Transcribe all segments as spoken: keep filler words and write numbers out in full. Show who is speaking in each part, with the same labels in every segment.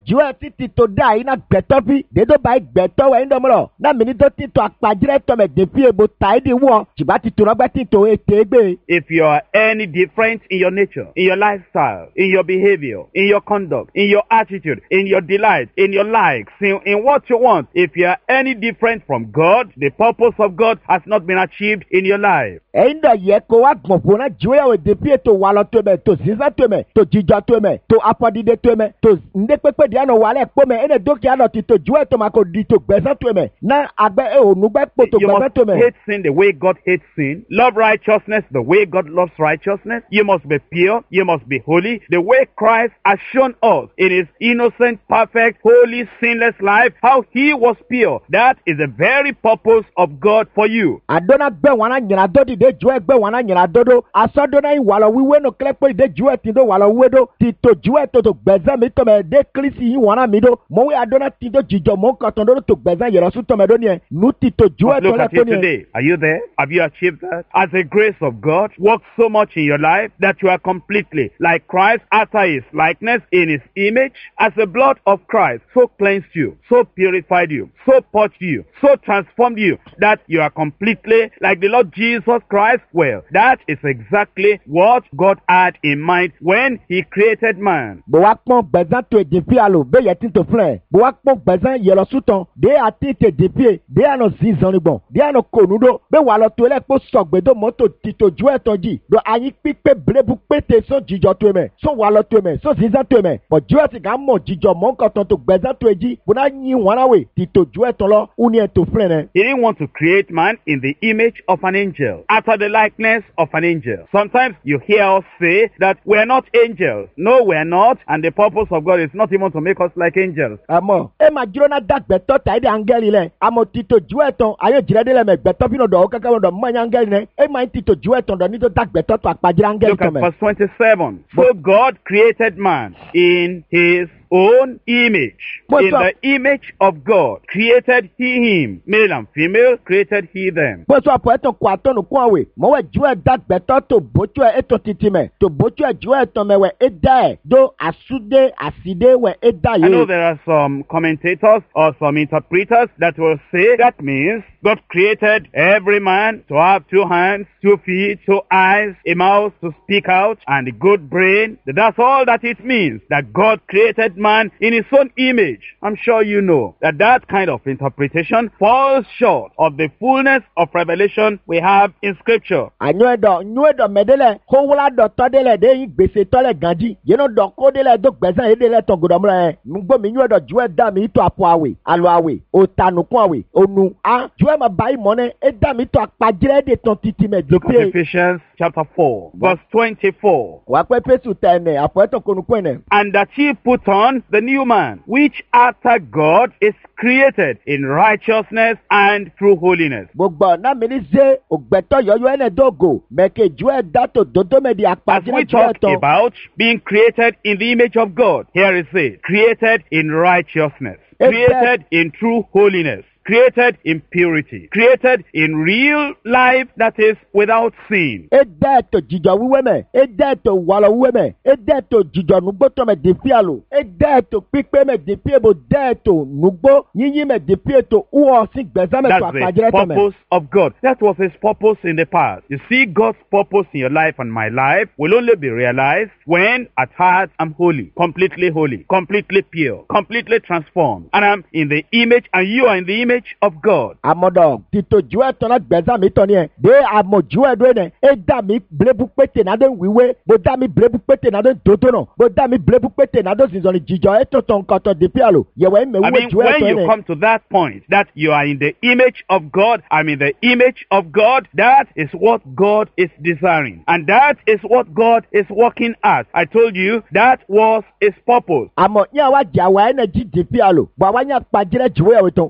Speaker 1: juwe ti tito da ina gbẹ̀tọ́ bi dedo ba gbẹ̀tọ́ we ndo mlo na mini to tito apajire to me defi ebo taidi wo jiba tito no gba tito ete gbe.
Speaker 2: If you are any different in your nature, in your lifestyle, in your behavior, in your conduct, in your attitude, in your delight, in your likes, in, in what you want, if you are any different from God, the purpose of God has not been achieved in your life.
Speaker 1: Ẹyin dọ̀ yẹ kó wá gbọ̀n fún náà juwe we defi eto wà lọ tó mẹ tó zinza tó mẹ tó jíjọ tó mẹ tó apọ̀dìde tó mẹ tó ndé pépé díẹ̀ nù wàlẹ̀ pọ́ mẹ ẹnẹ dókè àná ti tó juwe tó ma kò di tó gbẹ̀sẹ̀ tó mẹ náà àgbẹ̀ ẹ̀ ònúgbẹ́ pò tó
Speaker 2: You
Speaker 1: gbẹ̀sẹ̀
Speaker 2: must
Speaker 1: tó mẹ.
Speaker 2: hate sin the way God hates sin. Love righteousness the way God loves righteousness. You must be pure. You must be holy. The way Christ has shown us in his innocent, perfect, holy, sinless life, how he was pure. That is the very purpose of God for you.
Speaker 1: Adona gbẹ wọn náà nyina dó dìde juwe gbẹ wọn náà nyina dó dó asọdọnà yìí wàlọ wíwé nù kílẹ̀ pé dìde juwe ti dó wàlọ wíwé dó ti tó juwe tó tó gbẹ̀sẹ̀ mi tó mẹ dé kírísì yìí wọn náà mi dó mọ̀wé adona ti dó jìjọ mọ̀ nkàtàn dó tó gbẹ̀sẹ̀ yẹrọ sùn tó mẹ dó ni ẹ nù ti tó juwe
Speaker 2: But
Speaker 1: tó
Speaker 2: look
Speaker 1: lẹ
Speaker 2: at
Speaker 1: tó
Speaker 2: you
Speaker 1: ni ẹ.
Speaker 2: today. Are you there? Have you achieved that? As the grace of God works so much in your life that you are completely like Christ after his likeness in his image, as the blood of Christ so cleansed you, so purified you, so purged you, so transformed you that you are completely like the Lord Jesus Christ. Well, that is exactly what God had in mind when he created man.
Speaker 1: bó wá pọ́n gbẹ̀sán tó èdè fi àlò bẹ́ẹ̀ yẹ ti tó filẹ̀ bó wá pọ́n gbẹ̀sán yẹlọ sùtàn dé àti tèdè fi dé àná zinzan nígbọ̀n dé àná kònúdó bẹ́ẹ̀ wà lọ tó lẹ́ kó sọ̀gbẹ́dọ̀ mọ́tò títò ju ẹ̀tàn jì do ayin pípé blébu pété sọ jíjọ tó mẹ́ sọ wà lọ tó mẹ́ sọ zinzan tó mẹ́ bọ̀ ju ẹ̀sìn ká mọ̀ jíjọ mọ́ nkọ̀tàn tó gbẹ̀sán tó èjì bó náà yin wọn náwó títò ju ẹ̀tàn lọ ó ní ẹ̀tọ́ filẹ̀ rẹ̀.
Speaker 2: He didn't want to create man in the image of an angel, after the likeness of an angel. Sometimes you hear us say that we are not angels. No, we are not, and the purpose of God is not even to make us like angels.
Speaker 1: àmọ́ ẹ máa dúró náà dàgbẹ́tọ́ tàyẹ̀dẹ̀ áńgẹ́lì lẹ̀ àmọ́ títò ju ẹ̀tàn ayé jìrẹ́dẹ́ lẹ̀ mẹ́gbẹ́tọ́ fi náà dọ̀ ọ́ kẹ́kẹ́ wọn dọ̀ mọ́ ẹ̀yà áńgẹ́lì lẹ̀ ẹ máa ń títò ju ẹ̀tàn dọ̀ nítorí dàgbẹ́tọ́ tó àpàjẹ́ áńgẹ́lì
Speaker 2: Look
Speaker 1: tó
Speaker 2: at
Speaker 1: mẹ́.
Speaker 2: verse twenty-seven. So God created man in his own image.
Speaker 1: What's
Speaker 2: In
Speaker 1: up?
Speaker 2: the image of God created he him. Male and female created he them.
Speaker 1: pẹ̀sọ́ àpò ẹ̀tàn kó àtọ́nù kún àwẹ̀ mọ̀wẹ́ ju ẹ̀ dàgbẹ́tọ́ tó bójú ẹ̀ ètò títì mẹ́ tó bójú ẹ̀ ju ẹ̀tàn mẹ́wẹ́ ẹ̀ dá ẹ̀ dó àsúdé àsídé wẹ̀ ẹ̀ dá
Speaker 2: I know
Speaker 1: yé.
Speaker 2: there are some commentators or some interpreters that will say that means God created every man to have two hands, two feet, two eyes, a mouth to speak out, and a good brain. That's all that it means, that God created man in his own image. I'm sure you know that that kind of interpretation falls short of the fullness of revelation we have in Scripture.
Speaker 1: ànyọ́ ẹ̀dọ̀ nyọ́ ẹ̀dọ̀ mẹ́dẹ́lẹ̀ kówúlá dọ̀ tọ́dẹ́lẹ̀ dé yín gbèsè tọ́lẹ̀ gàdí yẹnu dọ̀ kódẹ́lẹ̀ dó gbẹ̀sán yé délẹ̀ tọ̀ gòdòmúlẹ̀ yẹn nugbó mi nyọ́ ẹ̀dọ̀ ju ẹ̀ dá mi tó àpò àwẹ̀ àlọ́ àwẹ̀ òtànùkún àwẹ̀ ònu a ju ẹ̀ máa bá yín mọ́ ní ẹ̀ dá mi tó àpàjẹ́rẹ́ dè tán títí mẹ́
Speaker 2: Look at
Speaker 1: dèpé.
Speaker 2: Ephesians chapter four, verse twenty-four.
Speaker 1: wà á pẹ́ fésù tẹ̀ ẹ̀ àpò ẹ̀tàn konukún ẹ̀ nẹ̀.
Speaker 2: And that ye put on the new man, which after God is created in righteousness and true holiness.
Speaker 1: gbogbo ọ̀nà mi ní ṣe ògbẹ́tọ̀ yọ̀yọ̀ ẹ̀ nẹ̀ dógò mẹ́kẹ́ ju ẹ̀ dá tó dodo mẹ́ di
Speaker 2: As we
Speaker 1: àpàjẹ́rẹ́ ju
Speaker 2: talk
Speaker 1: ẹ̀ tán.
Speaker 2: about being created in the image of God, here is it, created in righteousness,
Speaker 1: Amen.
Speaker 2: created in true holiness, created in purity, created in real life that is without sin.
Speaker 1: e dá ẹ̀tọ́ jíjọ wíwé mẹ́ e dá ẹ̀tọ́ wàlọ́ wíwé mẹ́ e dá ẹ̀tọ́ jíjọ nugbó tó mẹ́ dèpí àlò e dá ẹ̀tọ́ pípé mẹ́ dèpí èbò dá ẹ̀tọ́ nugbó yíyí mẹ́ dèpí ètò wúwọ́ sí gbẹ̀sán mẹ́ tó
Speaker 2: That's the
Speaker 1: àpàjẹ́rẹ́ tó mẹ́.
Speaker 2: purpose of God. That was his purpose in the past. You see, God's purpose in your life and my life will only be realized when at heart I'm holy, completely holy, completely pure, completely transformed. And I'm in the image and you are in the image of God.
Speaker 1: àmọ́dọ̀ títò ju ẹ̀tọ́ náà gbẹ̀sán mi tọ́ ni ẹ̀ dé àmọ̀ ju ẹ̀ dóye nẹ̀ e dá mi blébu pété náà dé wíwé bó dá mi blébu pété náà dé dodo náà bó dá mi blébu pété náà dé zinzan ní jíjọ ẹ̀tọ́ tó nǹkan tó dèpí àlò yẹ̀wẹ̀ ẹ̀
Speaker 2: I
Speaker 1: mẹ́wúwo
Speaker 2: mean,
Speaker 1: ju
Speaker 2: when
Speaker 1: ẹ̀tọ́
Speaker 2: you
Speaker 1: nẹ̀.
Speaker 2: come to that point that you are in the image of God, I'm in the image of God, that is what God is desiring. And that is what God is working at. I told you that was his purpose.
Speaker 1: àmọ́ ní àwa jà wá ẹ̀ nẹ̀ jí dèpí àlò bọ̀ àwa ní àpàjẹ́rẹ́ jùwé ẹ̀wẹ̀ tán bọ́lá sọ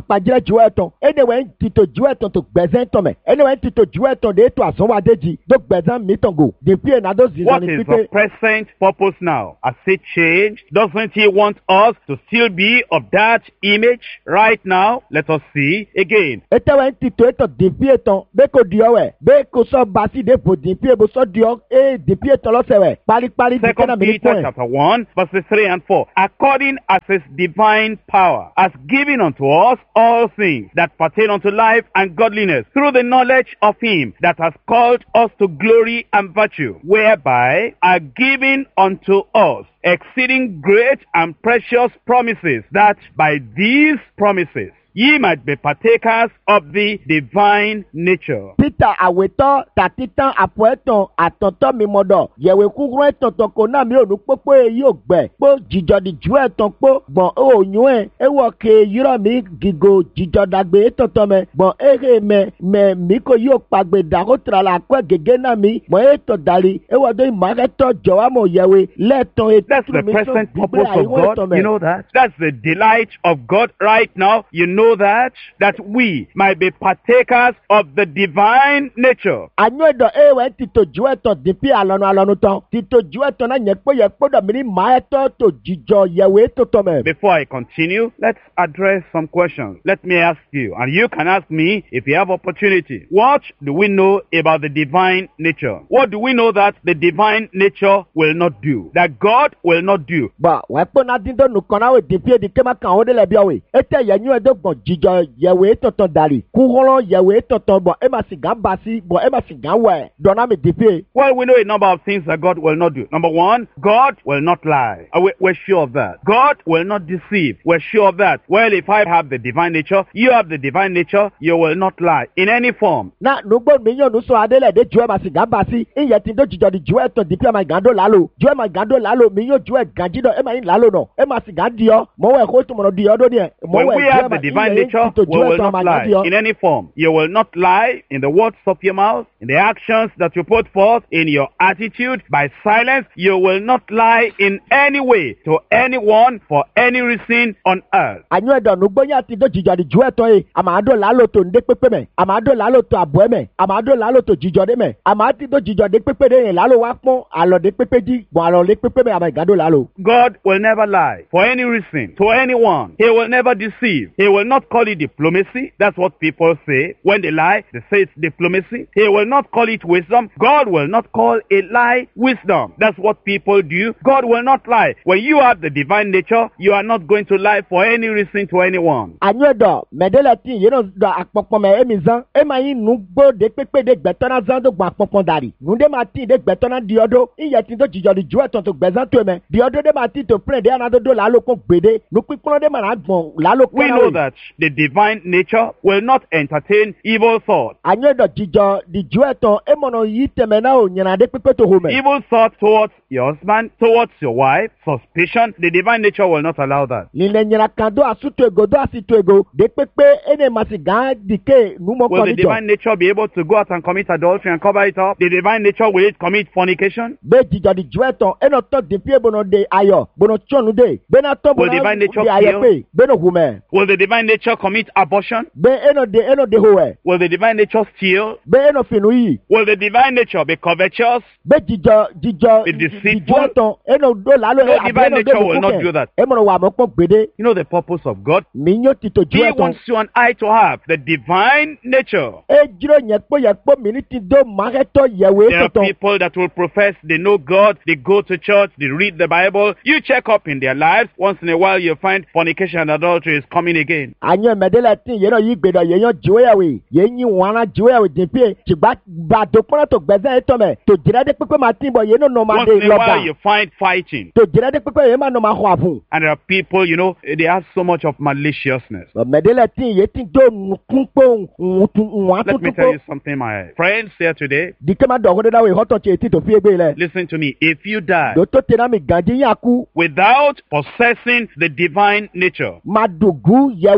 Speaker 1: kpakpadzra dziwɔ etɔn ene wɔ ŋtito dziwɔ etɔn to gbɛzɛn tɔmɛ ene wɔ ŋtito dziwɔ etɔn de eto azɔnwadeji do gbɛzɛn mitɔn go depuis enado
Speaker 2: What
Speaker 1: zizɔni
Speaker 2: is the
Speaker 1: pipe.
Speaker 2: present purpose now? Has it changed? Doesn't he want us to still be of that image right now? Let us see again.
Speaker 1: ete wɔ ŋtito etɔn depuis etɔn be ko diɔ wɛ be ko sɔ basi de vo depuis ebo sɔ diɔ e depuis etɔn lɔsɛ wɛ kparikpari di kena
Speaker 2: Second
Speaker 1: mi ni
Speaker 2: Peter
Speaker 1: pɔn.
Speaker 2: chapter one, verses three and four. According as his divine power has given unto us all things that pertain unto life and godliness, through the knowledge of him that has called us to glory and virtue, whereby are given unto us exceeding great and precious promises, that by these promises ye might be partakers of the divine nature.
Speaker 1: Peter awetɔ tatitan apɔ etɔn atɔtɔ mi mɔ dɔ yɛwɛ kúkúrú etɔn tɔ ko náà mi ò nu kpókpó eyi ò gbɛ kpó dzidzɔdi ju etɔn kpó gbɔn ewò nyuɛ ewɔ ke yirɔ mi gigo dzidzɔdagbe etɔtɔ mɛ gbɔn ehe mɛ mɛ mi ko yi o kpagbe da ko tra la akɔ gege náà mi gbɔn etɔ dali ewɔ do imakɛtɔ jɔwamɔ yɛwɛ lɛtɔn
Speaker 2: That's the present purpose of God. You know that? That's the delight of God right now. You know that? That we might be partakers of the divine nature.
Speaker 1: Anyɔ dɔ ewɛ tito ju etɔn dipi alɔnu alɔnu tɔn tito ju etɔn na nyɛ kpó yɛ kpó dɔ mi ni maa etɔ to dzidzɔ yɛwɛ etɔtɔ mɛ.
Speaker 2: Before I continue, let's address some questions. Let me ask you, and you can ask me if you have opportunity. What do we know about the divine nature? What do we know that the divine nature will not do? That God will not do?
Speaker 1: Bɔn wɛ kpó na dín tó nukɔ na wò dipi edi kéma kan o de lɛ bi ɔwɛ ete yɛ nyuɛ do gbɔn dzidzɔ yɛwɛ etɔtɔ dali kuhɔlɔ yɛwɛ etɔtɔ bɔn ema si gan basi bɔn ema si gan wɛ dɔnna mi dipi.
Speaker 2: Well, we know a number of things that God will not do. Number one, God will not lie. Uh, we- We're sure of that. God will not deceive. We're sure of that. Well, if I have the divine nature, you have the divine nature, you will not lie in any form.
Speaker 1: Na nugbo mi yàn nusɔ adé lɛ de ju ema si gan basi iyɛ ti do dzidzɔ di ju etɔn dipi ema gan do lalo ju ema gan do lalo mi yàn ju ɛ gan dzi dɔ ema yi lalo nɔ ema si gan diɔ mɔwɛ ko tumɔnɔ diɔ do diɛ
Speaker 2: When
Speaker 1: mɔwɛ
Speaker 2: we
Speaker 1: ju
Speaker 2: have
Speaker 1: ema
Speaker 2: the divine
Speaker 1: iyɛ
Speaker 2: nature,
Speaker 1: ti to
Speaker 2: we
Speaker 1: ju
Speaker 2: will
Speaker 1: etɔn
Speaker 2: not
Speaker 1: ema gan
Speaker 2: lie
Speaker 1: diɔ.
Speaker 2: in any form. You will not lie in the words of your mouth, in the actions that you put forth, in your attitude, by silence. You will not lie in any way to anyone for any reason on earth.
Speaker 1: Anyɔ dɔ nugbonya ti do dzidzɔ di ju etɔn ye ama do lalo to nde kpekpe mɛ ama do lalo to abɔɛ mɛ ama do lalo to dzidzɔ de mɛ ama ti do dzidzɔ de kpekpe de ye lalo wa kpɔn alɔ de kpekpe dzi bɔn alɔ de kpekpe mɛ ama gan do lalo.
Speaker 2: God will never lie for any reason to anyone. He will never deceive. He will not call it diplomacy. That's what people say. When they lie, they say it's diplomacy. He will not call it wisdom. God will not call a lie wisdom. That's what people do. God will not lie. When you have the divine nature, you are not going to lie for any reason to anyone.
Speaker 1: Anyɔ dɔ mɛdɛlɛ ti yeno dɔ akpɔkpɔ mɛ emi zan ema yi nugbo de kpekpe de gbɛtɔ na zan do gbɔn akpɔkpɔ dari nude ma ti de gbɛtɔ na diɔ do iyɛ ti do dzidzɔ di ju etɔn to gbɛzan to mɛ diɔ do de ma ti to plɛ de ana do do lalo ko gbede nukpikplɔ de ma na gbɔn lalo
Speaker 2: We
Speaker 1: kpɔ na
Speaker 2: know
Speaker 1: we.
Speaker 2: that the divine nature will not entertain evil thoughts.
Speaker 1: Anyɔ dɔ dzidzɔ di ju etɔn emɔnɔ yi tɛmɛ na o nyina de kpekpe to home.
Speaker 2: Evil thoughts towards your husband, towards your wife, suspicion, the divine nature will not allow that.
Speaker 1: Lile nyina kan do asu to ego do asi to ego de kpekpe ene ma si gan dike numɔ
Speaker 2: Will
Speaker 1: kɔ
Speaker 2: the
Speaker 1: ni jɔ.
Speaker 2: divine nature be able to go out and commit adultery and cover it up? The divine nature will it commit fornication?
Speaker 1: Be dzidzɔ di ju etɔn enɔ tɔ depi ebono de ayɔ bono tsɔnu de bena tɔ
Speaker 2: Will
Speaker 1: bono
Speaker 2: divine nature
Speaker 1: de ayɔ pe beno humɛ
Speaker 2: Will the divine nature commit abortion?
Speaker 1: be eno de eno de howɛ
Speaker 2: Will the divine nature steal?
Speaker 1: be eno finu yi
Speaker 2: Will the divine nature be covetous?
Speaker 1: be dzidzɔ dzidzɔ
Speaker 2: Be
Speaker 1: di
Speaker 2: deceitful?
Speaker 1: ju etɔn eno do lalo
Speaker 2: No,
Speaker 1: abi
Speaker 2: divine
Speaker 1: eno de
Speaker 2: nature will not do that.
Speaker 1: emɔnɔ wa mɔ kpɔ gbede
Speaker 2: You know the purpose of God?
Speaker 1: mi nyo ti to ju
Speaker 2: He
Speaker 1: etɔn
Speaker 2: wants you and I to have the divine nature.
Speaker 1: e dzro nye kpɔ yɛ kpɔ mi ni ti do mahɛtɔ yɛwɛ
Speaker 2: There are
Speaker 1: tɔtɔ
Speaker 2: people that will profess they know God, they go to church, they read the Bible. You check up in their lives. Once in a while, you find fornication and adultery is coming again.
Speaker 1: anyɔ mɛdɛlɛ ti yɛrɛ yi gbedɔ yɛ yɔ jiwɛyawe yɛ nyi wɔna jiwɛyawe dipie tsigba ba do kpɔnɔ to gbɛzɛ etɔ mɛ to dzra de kpekpe ma ti bɔ yɛ no nɔ ma
Speaker 2: Once
Speaker 1: de
Speaker 2: in a while, you
Speaker 1: lɔba
Speaker 2: find fighting.
Speaker 1: to dzra de kpekpe yɛ ma nɔ ma xɔ avu.
Speaker 2: And there are people, you know, they have so much of maliciousness.
Speaker 1: mɛdɛlɛ ti yɛ ti do nukun ŋun
Speaker 2: Let me tell
Speaker 1: atutu
Speaker 2: you something, my friends here today.
Speaker 1: dike ma dɔgɔ de da wo hɔtɔ tse ti to fi egbe lɛ
Speaker 2: Listen to me. If you die
Speaker 1: do to tena mi ganji yaku
Speaker 2: without possessing the divine nature,
Speaker 1: ma dogu yɛwɛ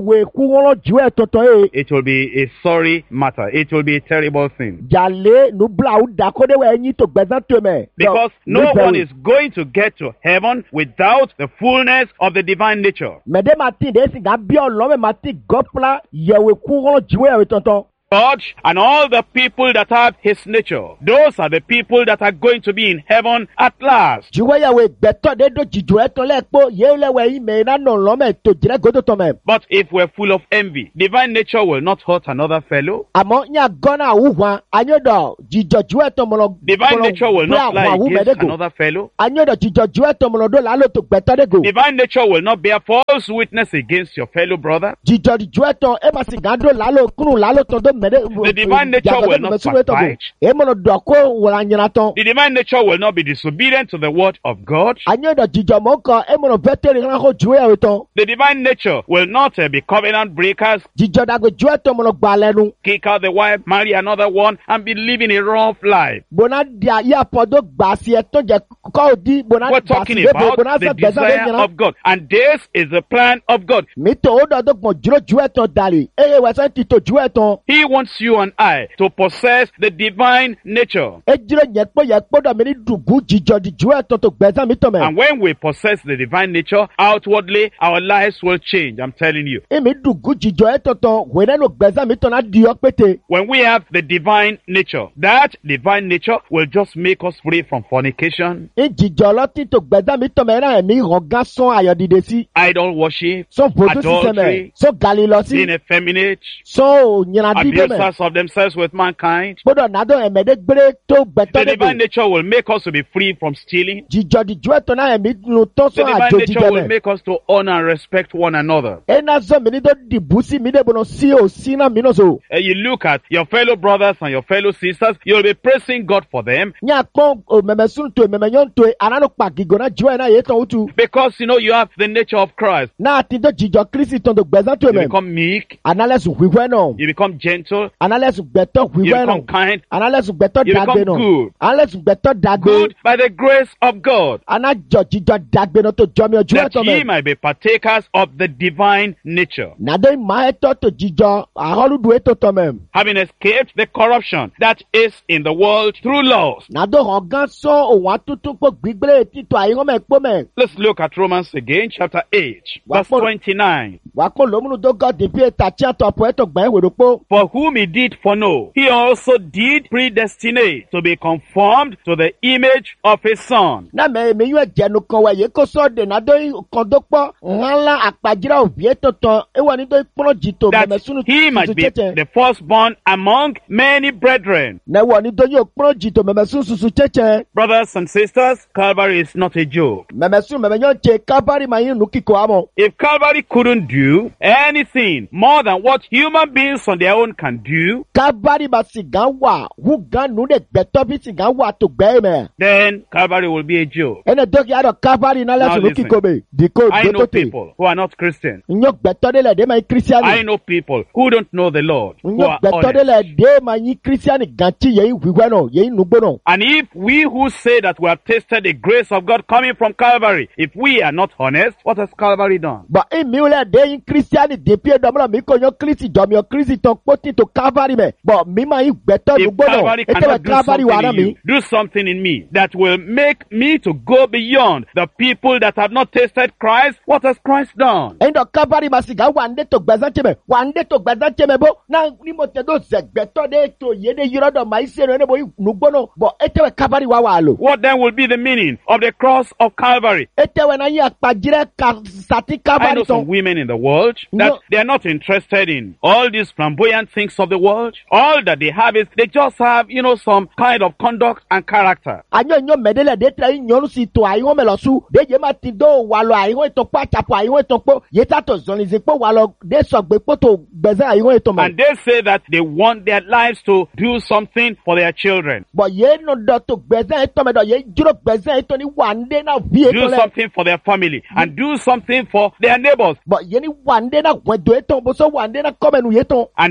Speaker 1: yẹ̀wò kú wọn ju ẹ̀ tọ̀tọ̀ yẹ.
Speaker 2: it will be a sorry matter. It will be a terrible thing.
Speaker 1: jàlé nubla ó dàkọ́dé wẹ̀ ẹ̀yìn tó gbẹ̀sán tó mẹ́.
Speaker 2: Because no one is going to get to heaven without the fullness of the divine nature.
Speaker 1: mẹ̀dẹ́ máa ti dé sìgá bí ọlọ́mẹ̀ máa ti gọ́pla yẹ̀wò kú wọn ju ẹ̀ tọ̀tọ̀.
Speaker 2: God and all the people that have his nature, those are the people that are going to be in heaven at last.
Speaker 1: juwe yẹ̀wò gbẹ̀tọ̀ dé do jìjù ẹ̀ tán lẹ́ẹ̀kpọ̀ yẹ́ lẹ́wọ̀ ẹ̀yìn mẹ́ iná nà lọ́mẹ̀ tó jìrẹ́ gòdò tán mẹ́.
Speaker 2: But if we're full of envy, divine nature will not hurt another fellow.
Speaker 1: àmọ́ ní agọ́nà àwùwọ̀n anyọ́dọ̀ jìjọ ju ẹ̀ tán mọ̀lọ́.
Speaker 2: Divine nature will not lie against another fellow.
Speaker 1: anyọ́dọ̀ jìjọ ju ẹ̀ tán mọ̀lọ́ dó làálò tó gbẹ̀tọ̀ dé go.
Speaker 2: Divine nature will not bear false witness against your fellow brother.
Speaker 1: jìjọ ju ẹ̀ tán ẹ̀ máa sì gàn dó làálò kúrò làálò tán dó mẹ́dẹ́.
Speaker 2: The divine nature will not backbite.
Speaker 1: ẹ̀ mọ̀lọ́ dọ̀ kó wọ̀lá nyina tán.
Speaker 2: The divine nature will not be disobedient to the word of God.
Speaker 1: anyọ́dọ̀ jìjọ mọ́ kan ẹ̀ mọ̀lọ́ vẹ́tẹ̀rì hàn kó ju ẹ̀ tán.
Speaker 2: The divine nature will not uh, be covenant breakers,
Speaker 1: jìjọ dàgbé ju ẹ̀ tán mọ̀lọ́ gbà lẹ́nu.
Speaker 2: kick out the wife, marry another one, and be living a rough life.
Speaker 1: bona dia ya podo gbasi e to je ko di bona
Speaker 2: We're talking about the desire of God. And this is the plan of God.
Speaker 1: mi to o do do gbon juro ju eton dali eye we san ti to ju eton
Speaker 2: He wants you and I to possess the divine nature.
Speaker 1: e jiro ye po ye podo mi ni dugu jijo di ju eton to gbezan mi to me
Speaker 2: And when we possess the divine nature, outwardly, our lives will change. I'm telling you.
Speaker 1: e mi dugu jijo eton to we na no gbezan mi to na di o pete
Speaker 2: When we have the divine nature, that divine nature will just make us free from fornication,
Speaker 1: e jijo lo ti to gbezan mi to me na mi rogan son ayodide si
Speaker 2: idol worship,
Speaker 1: so bodu si se me
Speaker 2: adultery,
Speaker 1: so galilo si
Speaker 2: being effeminate,
Speaker 1: so nyina di de me
Speaker 2: abusers of themselves with mankind.
Speaker 1: podo na do emede gbere to gbeto
Speaker 2: The
Speaker 1: de
Speaker 2: divine nature will make us to be free from stealing.
Speaker 1: jijo di ju eton na mi nu to
Speaker 2: The
Speaker 1: so
Speaker 2: divine
Speaker 1: ajoji
Speaker 2: nature
Speaker 1: de
Speaker 2: will
Speaker 1: me
Speaker 2: make us to honor and respect one another.
Speaker 1: ena zo mi ni do di busi mi de bono si o si na mi no so
Speaker 2: Uh, you look at your fellow brothers and your fellow sisters, you'll be praising God for them
Speaker 1: nya kon o meme sun to meme nyon to anano pa gigo na jo na ye ton utu
Speaker 2: because you know you have the nature of Christ.
Speaker 1: na ti do jijo Kristi ton do gbezan to
Speaker 2: You
Speaker 1: me
Speaker 2: become meek,
Speaker 1: anales hwiwe no
Speaker 2: you become gentle,
Speaker 1: anales gbeto
Speaker 2: you
Speaker 1: hwiwe no
Speaker 2: become kind,
Speaker 1: anales gbeto
Speaker 2: you
Speaker 1: dagbe
Speaker 2: become
Speaker 1: no
Speaker 2: good.
Speaker 1: anales gbeto dagbe
Speaker 2: Good by the grace of God,
Speaker 1: anajo jijo dagbe no to jo mi oju
Speaker 2: that
Speaker 1: eton
Speaker 2: ye
Speaker 1: me
Speaker 2: might be partakers of the divine nature,
Speaker 1: na do ma eto to jijo aholu du eto to me
Speaker 2: having escaped the corruption that is in the world through laws.
Speaker 1: na do hogan so o wa tutu po gbigbele ti to ayi me po me
Speaker 2: Let's look at Romans again, chapter eight, verse
Speaker 1: What-
Speaker 2: twenty-nine.
Speaker 1: wa ko lomunu do god di pe ta ti ato po eto gbe we po
Speaker 2: For whom he did foreknow, he also did predestinate to be conformed to the image of his son.
Speaker 1: na me me yu jenu kan wa ye ko so de na do kan do po nla apajira obi etoton e wa ni do ipon jito
Speaker 2: That
Speaker 1: me sunu
Speaker 2: he might be the firstborn among many brethren.
Speaker 1: na wa ni do yo pon jito me sunu susu cheche
Speaker 2: Brothers and sisters, Calvary is not a joke.
Speaker 1: me me sunu me nyon che kabari ma yin nu kiko amo
Speaker 2: If Calvary couldn't do anything more than what human beings on their own can do,
Speaker 1: kabari ba sigan wa hu gan nu de gbeto bi sigan wa to gbe me
Speaker 2: then Calvary will be a joke.
Speaker 1: ene do ki ado kabari na
Speaker 2: Now
Speaker 1: le sunu
Speaker 2: listen.
Speaker 1: kiko be di ko
Speaker 2: I
Speaker 1: do
Speaker 2: know
Speaker 1: to te
Speaker 2: people who are not Christian.
Speaker 1: nyo gbeto de le de ma christian
Speaker 2: I know people who don't know the Lord, who
Speaker 1: nyo
Speaker 2: are
Speaker 1: gbeto de
Speaker 2: honest.
Speaker 1: le de ma yin christian ganti ye wiwe no ye nugbo no
Speaker 2: And if we who say that we have tasted the grace of God coming from Calvary, if we are not honest, what has Calvary done?
Speaker 1: But in me le de in Christian de pie domlo mi ko yo Christ do mi o Christ ton poti to Calvary me. But mi ma yin gbeto
Speaker 2: If
Speaker 1: nugbo no.
Speaker 2: Calvary
Speaker 1: Ete we
Speaker 2: cannot do
Speaker 1: Calvary wa
Speaker 2: something
Speaker 1: na
Speaker 2: in you,
Speaker 1: mi.
Speaker 2: do something in me that will make me to go beyond the people that have not tasted Christ, what has Christ done?
Speaker 1: Endo Calvary ma siga wa nde to gbezan cheme. Wa nde to gbezan cheme bo. Na ni mo te do ze gbeto de to ye de yiro do ma ise no ne bo nugbo no. But ete we Calvary wa wa lo.
Speaker 2: What then will be the meaning of the cross of Calvary?
Speaker 1: Ete we na yin apajire ka sati
Speaker 2: I
Speaker 1: Calvary
Speaker 2: know some
Speaker 1: ton.
Speaker 2: women in the world that
Speaker 1: No.
Speaker 2: they are not interested in all these flamboyant things of the world. All that they have is they just have, you know, some kind of conduct and character.
Speaker 1: Anyo nyo medele de tra yin yonu si to ayi ho me lo su. De ye ma ti do wa lo ayi ho to pa chapo ayi ho to po. Ye ta to zon lize po wa lo de so gbe po to gbezan ayi ho to me.
Speaker 2: And they say that they want their lives to do something for their children.
Speaker 1: But ye no do to gbezan eto me do ye juro gbezan eto ni wande na vie
Speaker 2: Do
Speaker 1: eto le.
Speaker 2: something for their family and do something for their neighbors.
Speaker 1: But ye ni wande na gwedo eto bo so wande na come nu ye to.
Speaker 2: And therefore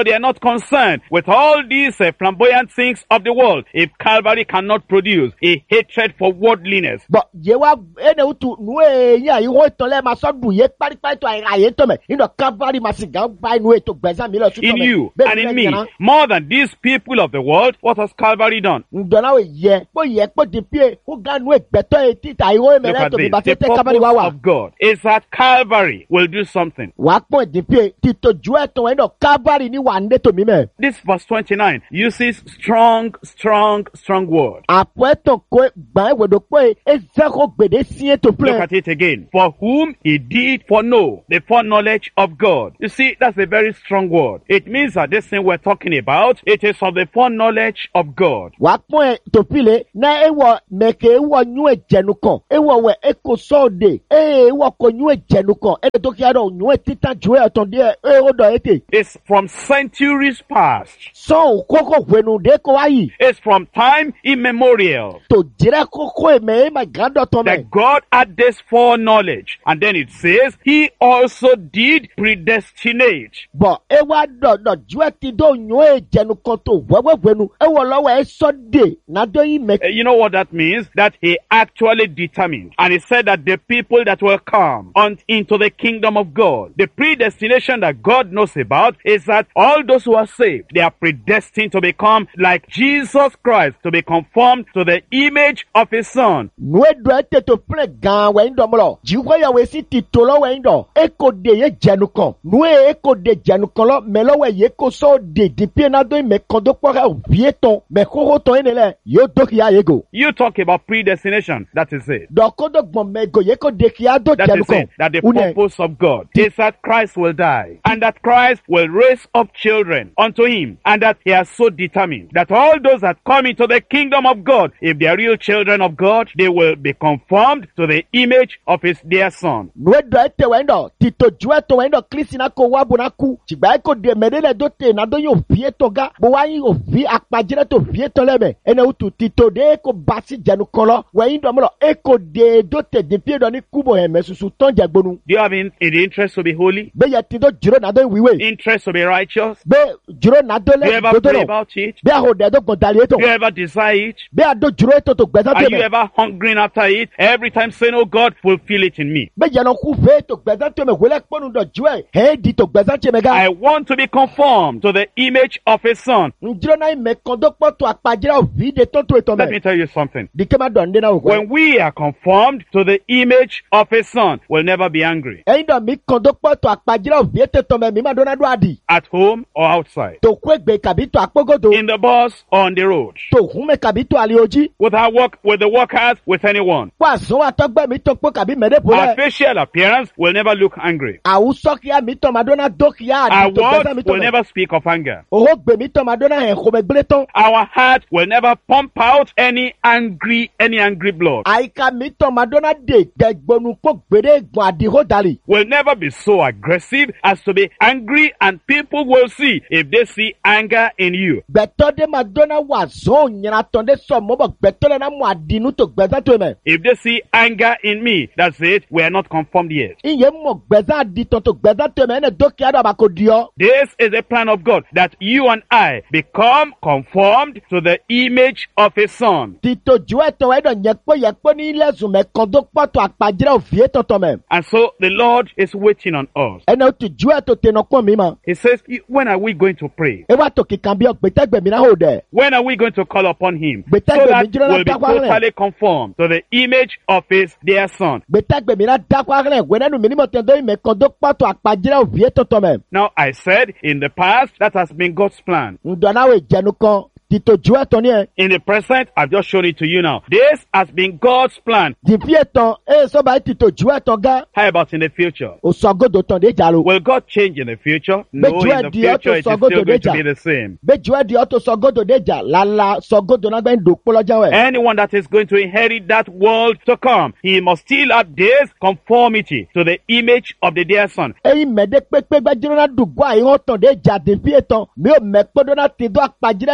Speaker 2: but they are not concerned with all these uh, flamboyant things of the world. If Calvary cannot produce a hatred for worldliness,
Speaker 1: bɔn yewa ene utu nue nya iwo itɔlɛ ma sɔ du ye kparikpari to ayi aye tɔmɛ ino kavari ma si gan ba inu eto gbɛnsan mi lɔ su
Speaker 2: in
Speaker 1: tɔmɛ
Speaker 2: you and in me, more than these people of the world, what has Calvary done?
Speaker 1: ndɔnna wo yɛ kpɔ yɛ kpɔ dipie ko gan nu egbɛtɔ ye tita iwo
Speaker 2: Look
Speaker 1: emɛrɛ
Speaker 2: at
Speaker 1: to mi
Speaker 2: this.
Speaker 1: ba
Speaker 2: The
Speaker 1: tete kabari wa
Speaker 2: purpose
Speaker 1: wa
Speaker 2: of God is that Calvary will do something.
Speaker 1: wa kpɔ dipie tito ju ɛtɔ ino kavari ni wa ne to mi mɛ
Speaker 2: This verse twenty-nine uses strong, strong, strong word.
Speaker 1: apɔ ɛtɔ ko gbɛn ewedo kpɔ ye eze ko gbede sie to
Speaker 2: Look
Speaker 1: filɛ
Speaker 2: at it again. For whom he did foreknow the foreknowledge of God. You see, that's a very strong word. It means that this thing we're talking about, it is of the foreknowledge of God.
Speaker 1: wa kpɔ to file na ewɔ mɛke ewɔ nyu edzenu kan ewɔ wɛ eko sɔɔde eye ewɔ ko nyu edzenu kan eye to kia dɔ nyu titan ju ɛtɔn deɛ ewo dɔ ete
Speaker 2: It's from centuries past.
Speaker 1: sɔn koko wenu de ko ayi
Speaker 2: It's from time immemorial
Speaker 1: to jirɛ koko eme ema gan dɔ tɔn mɛ
Speaker 2: that God had this foreknowledge. And then it says, he also did predestinate.
Speaker 1: bɔn ewa dɔ dɔ ju ɛti do nyu edzenu kan to wɛwɛ wenu ewɔ lɔwɔ esɔ de na do yi mɛ
Speaker 2: Uh, You know what that means? That he actually determined. And he said that the people that will come on into the kingdom of God, the predestination that God knows about is that all those who are saved, they are predestined to become like Jesus Christ, to be conformed to the image of his son.
Speaker 1: nu edo ete to filɛ gan wɛ ŋdɔ mlɔ jiwɔ yawo esi ti to lɔ wɛ ŋdɔ eko de ye dzenu kan nu ye eko de dzenu kan lɔ mɛ lɔ wɛ ye ko sɔ de dipie na do yi mɛ kan do kpɔ kɛ vie tɔn mɛ xoxo tɔn yi ne lɛ yio do kia ye go
Speaker 2: You talk about predestination. That is it.
Speaker 1: dɔko do gbɔn mɛ go ye ko de kia do
Speaker 2: That
Speaker 1: dzenu
Speaker 2: is
Speaker 1: kan
Speaker 2: it. That the
Speaker 1: une
Speaker 2: purpose of God is that Christ will die and that Christ will raise up children unto him, and that he has so determined that all those that come into the kingdom of God, if they are real children of God, they will be conformed to the image of his dear son.
Speaker 1: nu edo ete wɛ ŋdɔ tito ju ɛtɔ wɛ ŋdɔ kristi na ko wa bo na ku tsigba eko de mɛ de lɛ do te na do yi o vie tɔ ga bo wa yi o vi akpadzirɛ to vie tɔ lɛ mɛ ene wutu tito de eko basi dzenu kan lɔ wɛ yi dɔ mlɔ eko de do te dipie dɔ ni kubo hɛ mɛ susu tɔn dze gbonu
Speaker 2: Do you have in, in the interest to be holy?
Speaker 1: be yɛ ti do dzro na do yi wiwe
Speaker 2: Interest to be righteous?
Speaker 1: be dzro na do
Speaker 2: Do you
Speaker 1: lɛ
Speaker 2: ever
Speaker 1: dodo
Speaker 2: pray
Speaker 1: lɔ
Speaker 2: about it?
Speaker 1: be aho de do gbɔn dali
Speaker 2: Do you
Speaker 1: etɔ
Speaker 2: ever desire it?
Speaker 1: be a do dzro eto to gbɛzan
Speaker 2: Are
Speaker 1: te
Speaker 2: you
Speaker 1: mɛ
Speaker 2: ever hungering after it? Every time saying, oh God, fulfill it in me.
Speaker 1: be yɛnɛ ku ve to gbɛzan te mɛ wele kpɔnu dɔ dzroɛ hɛ di to gbɛzan te mɛ
Speaker 2: I
Speaker 1: ga
Speaker 2: want to be conformed to the image of his son.
Speaker 1: ndzro na yi mɛ kan do kpɔ to akpadzirɛ o vi de tɔn to etɔ
Speaker 2: Let me
Speaker 1: mɛ
Speaker 2: tell you something.
Speaker 1: dike ma dɔn de na o kɔ
Speaker 2: When we are conformed to the image of his son, we'll never be angry.
Speaker 1: ɛyin dɔ mi kan do kpɔ to akpadzirɛ o vi te tɔ mɛ mi ma do na do adi
Speaker 2: At home or outside.
Speaker 1: to ku egbe kabi to akpogodo
Speaker 2: In the bus or on the road.
Speaker 1: to hun mɛ kabi to ali oji
Speaker 2: With our work, with the workers, with anyone.
Speaker 1: wa zɔn wa tɔgbɛ mi tɔ kpɔ kabi mɛ de bo
Speaker 2: Our
Speaker 1: lɛ
Speaker 2: facial appearance will never look angry.
Speaker 1: awusɔ kia mi tɔ ma do na do kia
Speaker 2: Our
Speaker 1: adi to gbɛzan mi
Speaker 2: words
Speaker 1: tɔ
Speaker 2: will
Speaker 1: mɛ
Speaker 2: never speak of anger.
Speaker 1: oho gbe mi tɔ ma do na hɛ xɔmɛ gbele tɔn
Speaker 2: Our heart will never pump out any angry, any angry blood.
Speaker 1: àyíká mi tɔ ma do na de gbɛgbɔnu kpɔ gbede gbɔn adi ho dali
Speaker 2: Will never be so aggressive as to be angry, and people will see if they see anger in you.
Speaker 1: gbɛtɔ de ma do na wa zɔn nyina tɔn de sɔ mɔbɔ gbɛtɔ le na mu adi nu to gbɛzan to mɛ
Speaker 2: If they see anger in me, that's it. We are not conformed yet.
Speaker 1: iye mɔ gbɛzan adi tɔn to gbɛzan to mɛ ɛnɛ do kia dɔ ba ko diɔ
Speaker 2: This is the plan of God, that you and I become conformed to the image of his son.
Speaker 1: tito ju ɛtɔ wɛ dɔ nyɛkpɔ yɛkpɔ ni ilé zumɛ kan do kpɔ to akpadzirɛ òfie tɔtɔ mɛ
Speaker 2: And so the Lord is waiting on us.
Speaker 1: ɛnɛ o ti ju ɛtɔ tenɔ kpɔ mi ma
Speaker 2: He says, when are we going to pray?
Speaker 1: e wa to kikan bi gbɛtɛgbɛ mi na ho dɛ
Speaker 2: When are we going to call upon him?
Speaker 1: But
Speaker 2: So
Speaker 1: that
Speaker 2: that
Speaker 1: will be
Speaker 2: we'll be
Speaker 1: general-
Speaker 2: totally conformed to the image of his dear son.
Speaker 1: gbɛtɛgbɛ mi na dakɔ ahlɛ wɛnɛ nu mi ni mo tɛ do yi mɛ kan do kpɔ to akpadzirɛ òfie tɔtɔ mɛ
Speaker 2: Now, I said in the past, that has been God's plan.
Speaker 1: ndɔna wo jɛnu kan tito ju ɛtɔ ni yɛ
Speaker 2: In the present, I've just shown it to you now. This has been God's plan.
Speaker 1: divi etɔn eye sɔba yi tito ju ɛtɔn ga
Speaker 2: How about in the future?
Speaker 1: o sɔgodo tɔn de jalo
Speaker 2: Will God change in the future? No,
Speaker 1: But
Speaker 2: in
Speaker 1: you are
Speaker 2: the
Speaker 1: the
Speaker 2: future,
Speaker 1: author
Speaker 2: it is
Speaker 1: of
Speaker 2: still
Speaker 1: God
Speaker 2: going
Speaker 1: to
Speaker 2: to be the same.
Speaker 1: be ju ɛdi ɔtɔ sɔgodo de ja lala sɔgodo na gbɛ ndo kpɔlɔjà wɛ
Speaker 2: Anyone that is going to inherit that world to come, he must still have this conformity to the image of the dear son.
Speaker 1: eyi mɛ de kpekpe gbɛdzro na dugu ayi hɔn tɔn de ja divi etɔn mi o mɛ kpɔdo na ti do akpadzirɛ le